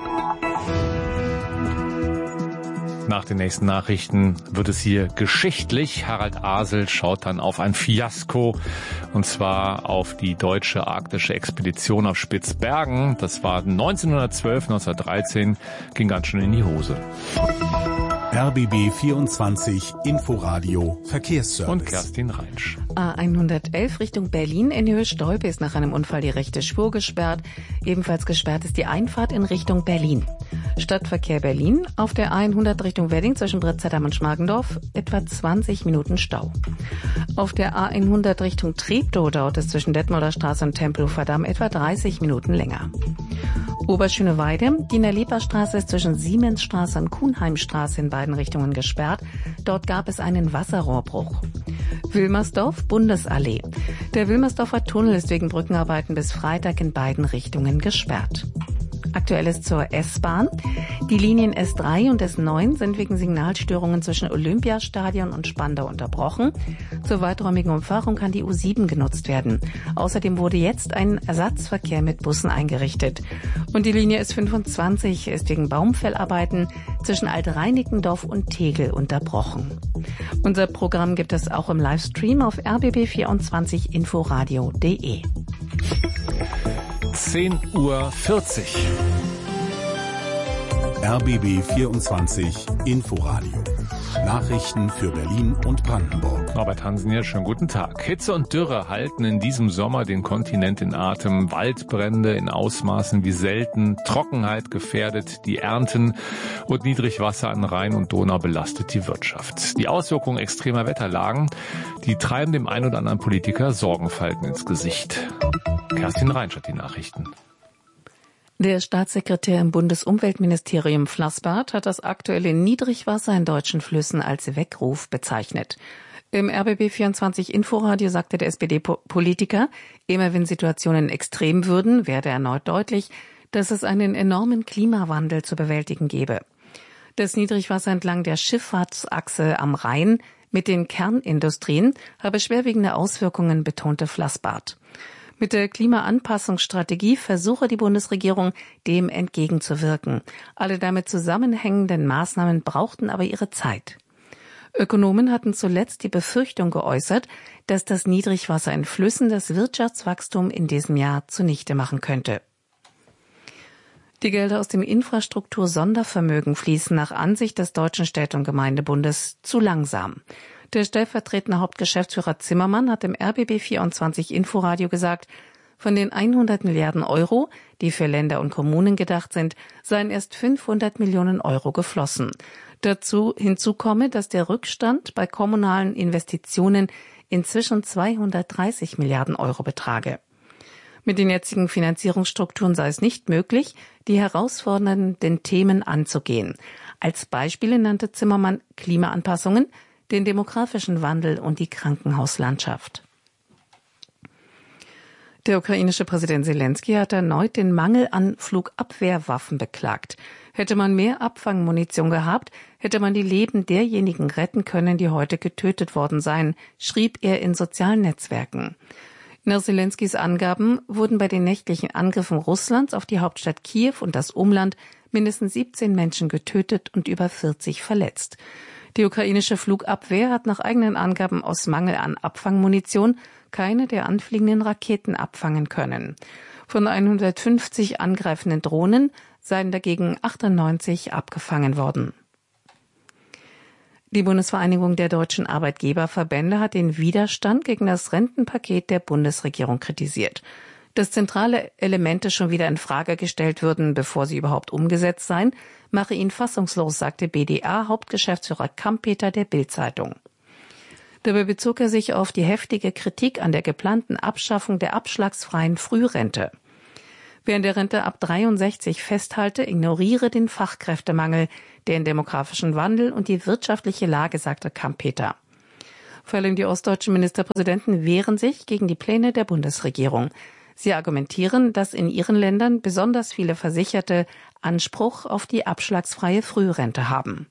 Nach den nächsten Nachrichten wird es hier geschichtlich. Harald Asel schaut dann auf ein Fiasko, und zwar auf die deutsche arktische Expedition auf Spitzbergen. Das war neunzehnhundertzwölf, neunzehnhundertdreizehn, ging ganz schön in die Hose. R B B vierundzwanzig Inforadio Verkehrsservice. Und Kerstin Reinsch. A hundertelf Richtung Berlin in Höhe Stolpe ist nach einem Unfall die rechte Spur gesperrt. Ebenfalls gesperrt ist die Einfahrt in Richtung Berlin. Stadtverkehr Berlin auf der A hundert Richtung Wedding zwischen Brettzeithamm und Schmargendorf etwa zwanzig Minuten Stau. Auf der A hundert Richtung Treptow dauert es zwischen Detmolder Straße und Tempelhofer Damm etwa dreißig Minuten länger. Oberschöneweide, die Nalepa-Straße ist zwischen Siemensstraße und Kuhnheimstraße in beiden Richtungen gesperrt. Dort gab es einen Wasserrohrbruch. Wilmersdorf, Bundesallee. Der Wilmersdorfer Tunnel ist wegen Brückenarbeiten bis Freitag in beiden Richtungen gesperrt. Aktuelles zur S-Bahn. Die Linien S drei und S neun sind wegen Signalstörungen zwischen Olympiastadion und Spandau unterbrochen. Zur weiträumigen Umfahrung kann die U sieben genutzt werden. Außerdem wurde jetzt ein Ersatzverkehr mit Bussen eingerichtet. Und die Linie S fünfundzwanzig ist wegen Baumfellarbeiten zwischen Alt-Reinickendorf und Tegel unterbrochen. Unser Programm gibt es auch im Livestream auf r b b vierundzwanzig inforadio punkt de. zehn Uhr vierzig. R B B vierundzwanzig Inforadio. Nachrichten für Berlin und Brandenburg. Norbert Hansen hier, schönen guten Tag. Hitze und Dürre halten in diesem Sommer den Kontinent in Atem. Waldbrände in Ausmaßen wie selten. Trockenheit gefährdet die Ernten und Niedrigwasser an Rhein und Donau belastet die Wirtschaft. Die Auswirkungen extremer Wetterlagen, die treiben dem einen oder anderen Politiker Sorgenfalten ins Gesicht. Kerstin Reinsch hat die Nachrichten. Der Staatssekretär im Bundesumweltministerium Flassbart hat das aktuelle Niedrigwasser in deutschen Flüssen als Weckruf bezeichnet. Im R B B vierundzwanzig Inforadio sagte der S P D-Politiker, immer wenn Situationen extrem würden, werde erneut deutlich, dass es einen enormen Klimawandel zu bewältigen gebe. Das Niedrigwasser entlang der Schifffahrtsachse am Rhein mit den Kernindustrien habe schwerwiegende Auswirkungen, betonte Flassbart. Mit der Klimaanpassungsstrategie versuche die Bundesregierung, dem entgegenzuwirken. Alle damit zusammenhängenden Maßnahmen brauchten aber ihre Zeit. Ökonomen hatten zuletzt die Befürchtung geäußert, dass das Niedrigwasser in Flüssen das Wirtschaftswachstum in diesem Jahr zunichte machen könnte. Die Gelder aus dem Infrastruktur-Sondervermögen fließen nach Ansicht des Deutschen Städte- und Gemeindebundes zu langsam. Der stellvertretende Hauptgeschäftsführer Zimmermann hat im R B B vierundzwanzig Inforadio gesagt, von den hundert Milliarden Euro, die für Länder und Kommunen gedacht sind, seien erst fünfhundert Millionen Euro geflossen. Dazu hinzu komme, dass der Rückstand bei kommunalen Investitionen inzwischen zweihundertdreißig Milliarden Euro betrage. Mit den jetzigen Finanzierungsstrukturen sei es nicht möglich, die herausfordernden Themen anzugehen. Als Beispiele nannte Zimmermann Klimaanpassungen, den demografischen Wandel und die Krankenhauslandschaft. Der ukrainische Präsident Selenskyj hat erneut den Mangel an Flugabwehrwaffen beklagt. Hätte man mehr Abfangmunition gehabt, hätte man die Leben derjenigen retten können, die heute getötet worden seien, schrieb er in sozialen Netzwerken. Nach Selenskys Angaben wurden bei den nächtlichen Angriffen Russlands auf die Hauptstadt Kiew und das Umland mindestens siebzehn Menschen getötet und über vierzig verletzt. Die ukrainische Flugabwehr hat nach eigenen Angaben aus Mangel an Abfangmunition keine der anfliegenden Raketen abfangen können. Von hundertfünfzig angreifenden Drohnen seien dagegen achtundneunzig abgefangen worden. Die Bundesvereinigung der deutschen Arbeitgeberverbände hat den Widerstand gegen das Rentenpaket der Bundesregierung kritisiert. Dass zentrale Elemente schon wieder in Frage gestellt würden, bevor sie überhaupt umgesetzt seien, mache ihn fassungslos, sagte B D A-Hauptgeschäftsführer Kampeter der Bild-Zeitung. Dabei bezog er sich auf die heftige Kritik an der geplanten Abschaffung der abschlagsfreien Frührente. Wer an der Rente ab dreiundsechzig festhalte, ignoriere den Fachkräftemangel, den demografischen Wandel und die wirtschaftliche Lage, sagte Kampeter. Vor allem die ostdeutschen Ministerpräsidenten wehren sich gegen die Pläne der Bundesregierung. Sie argumentieren, dass in ihren Ländern besonders viele Versicherte Anspruch auf die abschlagsfreie Frührente haben.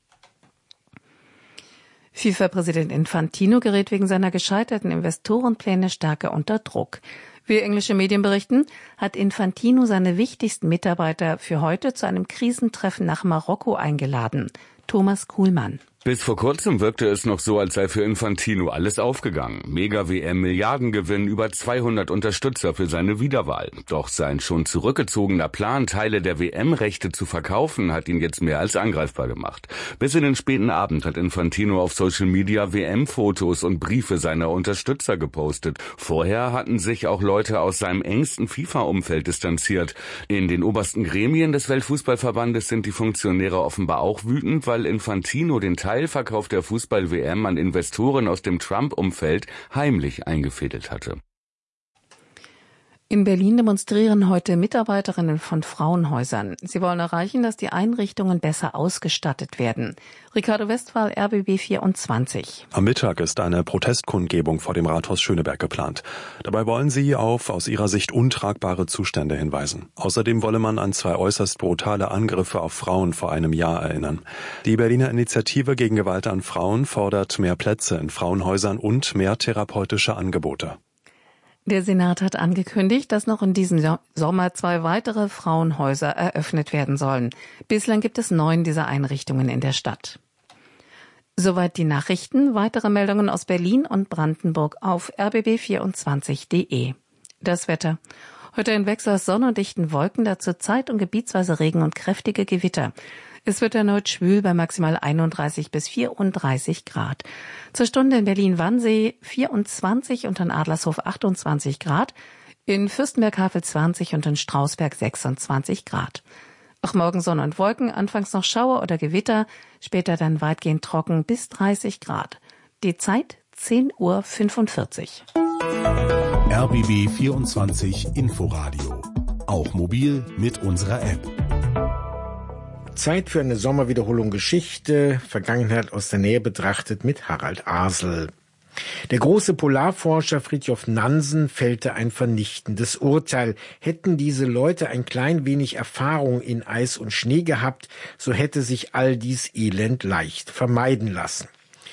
FIFA-Präsident Infantino gerät wegen seiner gescheiterten Investorenpläne stärker unter Druck. Wie englische Medien berichten, hat Infantino seine wichtigsten Mitarbeiter für heute zu einem Krisentreffen nach Marokko eingeladen. Thomas Kuhlmann. Bis vor kurzem wirkte es noch so, als sei für Infantino alles aufgegangen. Mega-W M-Milliardengewinn, über zweihundert Unterstützer für seine Wiederwahl. Doch sein schon zurückgezogener Plan, Teile der W M-Rechte zu verkaufen, hat ihn jetzt mehr als angreifbar gemacht. Bis in den späten Abend hat Infantino auf Social Media W M-Fotos und Briefe seiner Unterstützer gepostet. Vorher hatten sich auch Leute aus seinem engsten FIFA-Umfeld distanziert. In den obersten Gremien des Weltfußballverbandes sind die Funktionäre offenbar auch wütend, weil Infantino den Teilverkauf der Fußball-W M an Investoren aus dem Trump-Umfeld heimlich eingefädelt hatte. In Berlin demonstrieren heute Mitarbeiterinnen von Frauenhäusern. Sie wollen erreichen, dass die Einrichtungen besser ausgestattet werden. Ricardo Westphal, R B B vierundzwanzig. Am Mittag ist eine Protestkundgebung vor dem Rathaus Schöneberg geplant. Dabei wollen sie auf aus ihrer Sicht untragbare Zustände hinweisen. Außerdem wolle man an zwei äußerst brutale Angriffe auf Frauen vor einem Jahr erinnern. Die Berliner Initiative gegen Gewalt an Frauen fordert mehr Plätze in Frauenhäusern und mehr therapeutische Angebote. Der Senat hat angekündigt, dass noch in diesem Sommer zwei weitere Frauenhäuser eröffnet werden sollen. Bislang gibt es neun dieser Einrichtungen in der Stadt. Soweit die Nachrichten. Weitere Meldungen aus Berlin und Brandenburg auf r b b vierundzwanzig punkt de. Das Wetter. Heute ein Wechsel aus Sonne und dichten Wolken, dazu zeit- und gebietsweise Regen und kräftige Gewitter. Es wird erneut schwül bei maximal einunddreißig bis vierunddreißig Grad. Zur Stunde in Berlin-Wannsee vierundzwanzig und in Adlershof achtundzwanzig Grad, in Fürstenberg-Havel zwanzig und in Strausberg sechsundzwanzig Grad. Auch morgen Sonne und Wolken, anfangs noch Schauer oder Gewitter, später dann weitgehend trocken bis dreißig Grad. Die Zeit zehn Uhr fünfundvierzig. R B B vierundzwanzig Inforadio. Auch mobil mit unserer App. Zeit für eine Sommerwiederholung Geschichte, Vergangenheit aus der Nähe betrachtet mit Harald Asel. Der große Polarforscher Fridtjof Nansen fällte ein vernichtendes Urteil. Hätten diese Leute ein klein wenig Erfahrung in Eis und Schnee gehabt, so hätte sich all dies Elend leicht vermeiden lassen.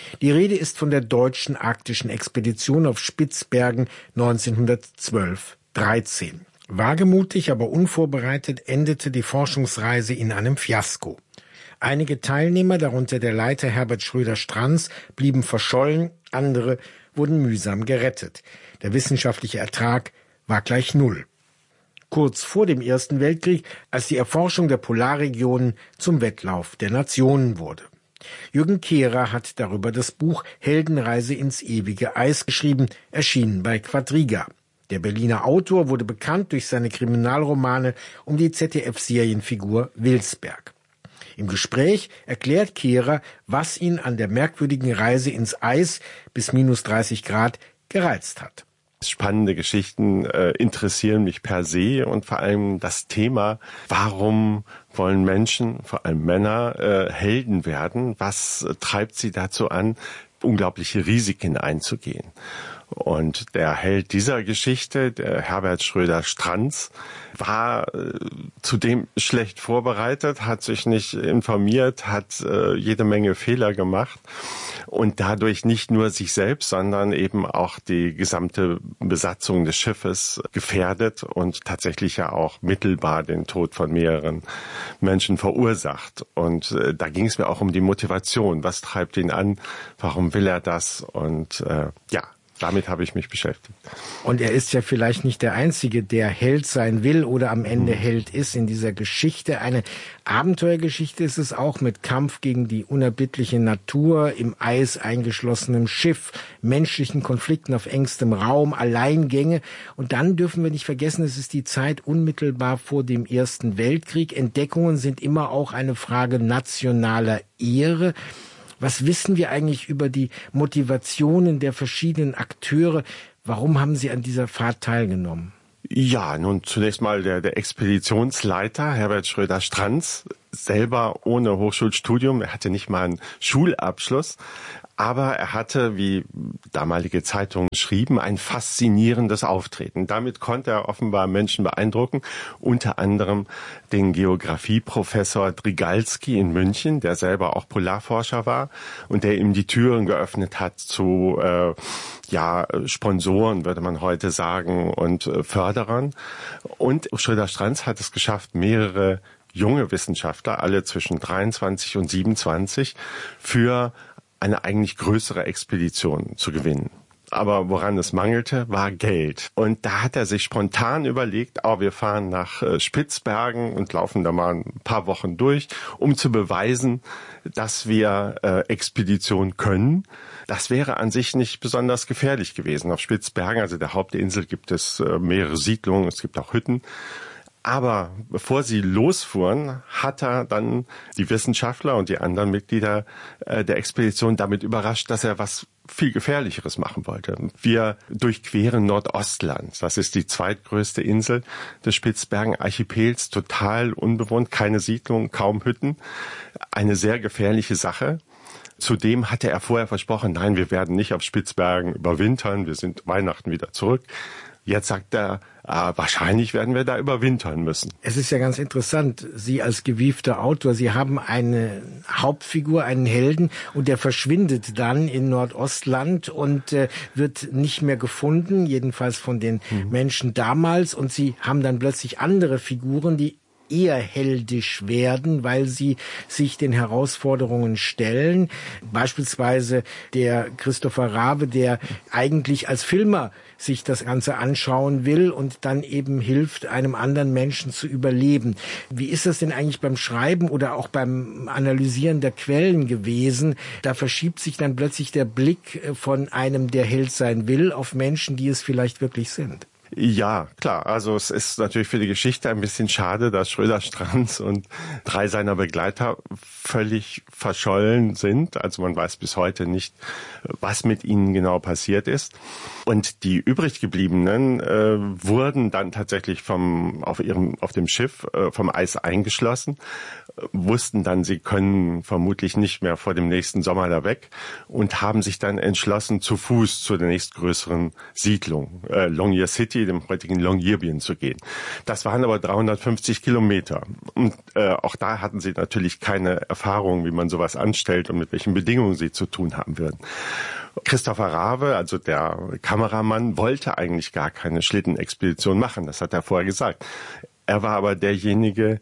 Die Rede ist von der deutschen arktischen Expedition auf Spitzbergen neunzehnhundertzwölf dreizehn. Wagemutig, aber unvorbereitet endete die Forschungsreise in einem Fiasko. Einige Teilnehmer, darunter der Leiter Herbert Schröder-Strantz, blieben verschollen, andere wurden mühsam gerettet. Der wissenschaftliche Ertrag war gleich null. Kurz vor dem Ersten Weltkrieg, als die Erforschung der Polarregionen zum Wettlauf der Nationen wurde. Jürgen Kehrer hat darüber das Buch Heldenreise ins ewige Eis geschrieben, erschienen bei Quadriga. Der Berliner Autor wurde bekannt durch seine Kriminalromane um die Z D F-Serienfigur Wilsberg. Im Gespräch erklärt Kehrer, was ihn an der merkwürdigen Reise ins Eis bis minus dreißig Grad gereizt hat. Spannende Geschichten äh, interessieren mich per se und vor allem das Thema, warum wollen Menschen, vor allem Männer, äh, Helden werden? Was äh, treibt sie dazu an, unglaubliche Risiken einzugehen? Und der Held dieser Geschichte, der Herbert Schröder-Strantz, war äh, zudem schlecht vorbereitet, hat sich nicht informiert, hat äh, jede Menge Fehler gemacht und dadurch nicht nur sich selbst, sondern eben auch die gesamte Besatzung des Schiffes gefährdet und tatsächlich ja auch mittelbar den Tod von mehreren Menschen verursacht. Und äh, da ging es mir auch um die Motivation. Was treibt ihn an? Warum will er das? Und äh, ja, damit habe ich mich beschäftigt. Und er ist ja vielleicht nicht der Einzige, der Held sein will oder am Ende hm. Held ist in dieser Geschichte. Eine Abenteuergeschichte ist es auch mit Kampf gegen die unerbittliche Natur, im Eis eingeschlossenem Schiff, menschlichen Konflikten auf engstem Raum, Alleingänge. Und dann dürfen wir nicht vergessen, es ist die Zeit unmittelbar vor dem Ersten Weltkrieg. Entdeckungen sind immer auch eine Frage nationaler Ehre. Was wissen wir eigentlich über die Motivationen der verschiedenen Akteure? Warum haben Sie an dieser Fahrt teilgenommen? Ja, nun zunächst mal der, der Expeditionsleiter Herbert Schröder-Strantz, selber ohne Hochschulstudium. Er hatte nicht mal einen Schulabschluss. Aber er hatte, wie damalige Zeitungen schrieben, ein faszinierendes Auftreten. Damit konnte er offenbar Menschen beeindrucken, unter anderem den Geografieprofessor Drygalski in München, der selber auch Polarforscher war und der ihm die Türen geöffnet hat zu äh, ja Sponsoren, würde man heute sagen, und äh, Förderern. Und Schröder-Strantz hat es geschafft, mehrere junge Wissenschaftler, alle zwischen dreiundzwanzig und siebenundzwanzig, für eine eigentlich größere Expedition zu gewinnen. Aber woran es mangelte, war Geld. Und da hat er sich spontan überlegt, oh, wir fahren nach Spitzbergen und laufen da mal ein paar Wochen durch, um zu beweisen, dass wir äh, Expedition können. Das wäre an sich nicht besonders gefährlich gewesen. Auf Spitzbergen, also der Hauptinsel, gibt es äh, mehrere Siedlungen, es gibt auch Hütten. Aber bevor sie losfuhren, hat er dann die Wissenschaftler und die anderen Mitglieder äh, der Expedition damit überrascht, dass er was viel Gefährlicheres machen wollte. Wir durchqueren Nordostland. Das ist die zweitgrößte Insel des Spitzbergen-Archipels, total unbewohnt, keine Siedlung, kaum Hütten. Eine sehr gefährliche Sache. Zudem hatte er vorher versprochen, nein, wir werden nicht auf Spitzbergen überwintern, wir sind Weihnachten wieder zurück. Jetzt sagt er, äh, wahrscheinlich werden wir da überwintern müssen. Es ist ja ganz interessant, Sie als gewiefter Autor, Sie haben eine Hauptfigur, einen Helden, und der verschwindet dann in Nordostland und äh, wird nicht mehr gefunden, jedenfalls von den mhm. Menschen damals. Und Sie haben dann plötzlich andere Figuren, die eher heldisch werden, weil sie sich den Herausforderungen stellen. Beispielsweise der Christopher Rabe, der eigentlich als Filmer sich das Ganze anschauen will und dann eben hilft, einem anderen Menschen zu überleben. Wie ist das denn eigentlich beim Schreiben oder auch beim Analysieren der Quellen gewesen? Da verschiebt sich dann plötzlich der Blick von einem, der Held sein will, auf Menschen, die es vielleicht wirklich sind. Ja, klar. Also es ist natürlich für die Geschichte ein bisschen schade, dass Schröder-Strantz und drei seiner Begleiter völlig verschollen sind. Also man weiß bis heute nicht, was mit ihnen genau passiert ist. Und die übrig gebliebenen äh, wurden dann tatsächlich vom auf ihrem auf dem Schiff äh, vom Eis eingeschlossen. wussten dann, sie können vermutlich nicht mehr vor dem nächsten Sommer da weg und haben sich dann entschlossen, zu Fuß zur nächstgrößeren Siedlung, äh, Longyear City, dem heutigen Longyearbyen, zu gehen. Das waren aber dreihundertfünfzig Kilometer. Und äh, auch da hatten sie natürlich keine Erfahrung, wie man sowas anstellt und mit welchen Bedingungen sie zu tun haben würden. Christopher Rave, also der Kameramann, wollte eigentlich gar keine Schlittenexpedition machen. Das hat er vorher gesagt. Er war aber derjenige,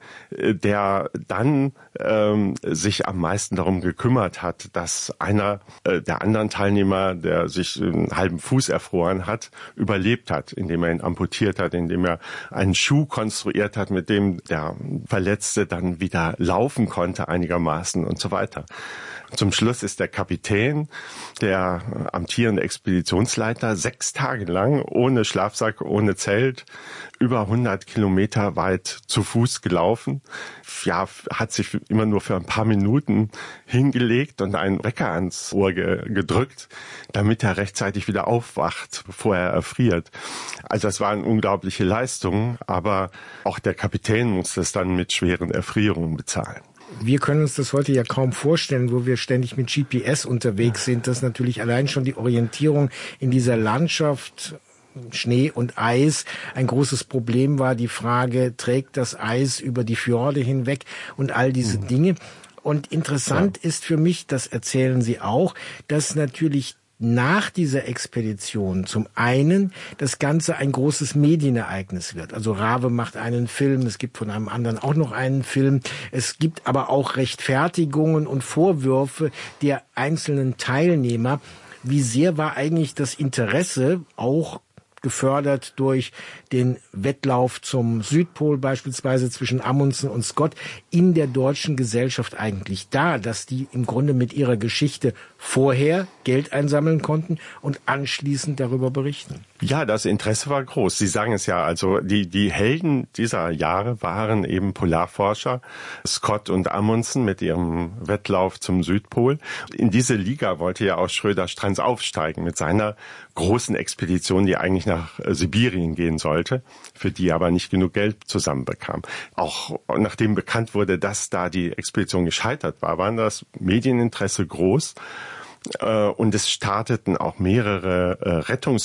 der dann ähm, sich am meisten darum gekümmert hat, dass einer äh, der anderen Teilnehmer, der sich einen halben Fuß erfroren hat, überlebt hat, indem er ihn amputiert hat, indem er einen Schuh konstruiert hat, mit dem der Verletzte dann wieder laufen konnte einigermaßen und so weiter. Zum Schluss ist der Kapitän, der amtierende Expeditionsleiter, sechs Tage lang ohne Schlafsack, ohne Zelt, über hundert Kilometer weit zu Fuß gelaufen. Ja, hat sich immer nur für ein paar Minuten hingelegt und einen Wecker ans Ohr ge- gedrückt, damit er rechtzeitig wieder aufwacht, bevor er erfriert. Also das war eine unglaubliche Leistung, aber auch der Kapitän musste es dann mit schweren Erfrierungen bezahlen. Wir können uns das heute ja kaum vorstellen, wo wir ständig mit G P S unterwegs sind, dass natürlich allein schon die Orientierung in dieser Landschaft, Schnee und Eis, ein großes Problem war. Die Frage, trägt das Eis über die Fjorde hinweg und all diese mhm. Dinge. Und interessant ja. ist für mich, das erzählen Sie auch, dass natürlich nach dieser Expedition zum einen das Ganze ein großes Medienereignis wird. Also Rave macht einen Film, es gibt von einem anderen auch noch einen Film. Es gibt aber auch Rechtfertigungen und Vorwürfe der einzelnen Teilnehmer. Wie sehr war eigentlich das Interesse, auch gefördert durch den Wettlauf zum Südpol beispielsweise zwischen Amundsen und Scott, in der deutschen Gesellschaft eigentlich da, dass die im Grunde mit ihrer Geschichte vorher Geld einsammeln konnten und anschließend darüber berichten? Ja, das Interesse war groß. Sie sagen es ja, also die, die Helden dieser Jahre waren eben Polarforscher, Scott und Amundsen mit ihrem Wettlauf zum Südpol. In diese Liga wollte ja auch Schröder-Strantz aufsteigen mit seiner großen Expedition, die eigentlich nach Sibirien gehen sollte, für die er aber nicht genug Geld zusammenbekam. Auch nachdem bekannt wurde, dass da die Expedition gescheitert war, war das Medieninteresse groß. Und es starteten auch mehrere Rettungs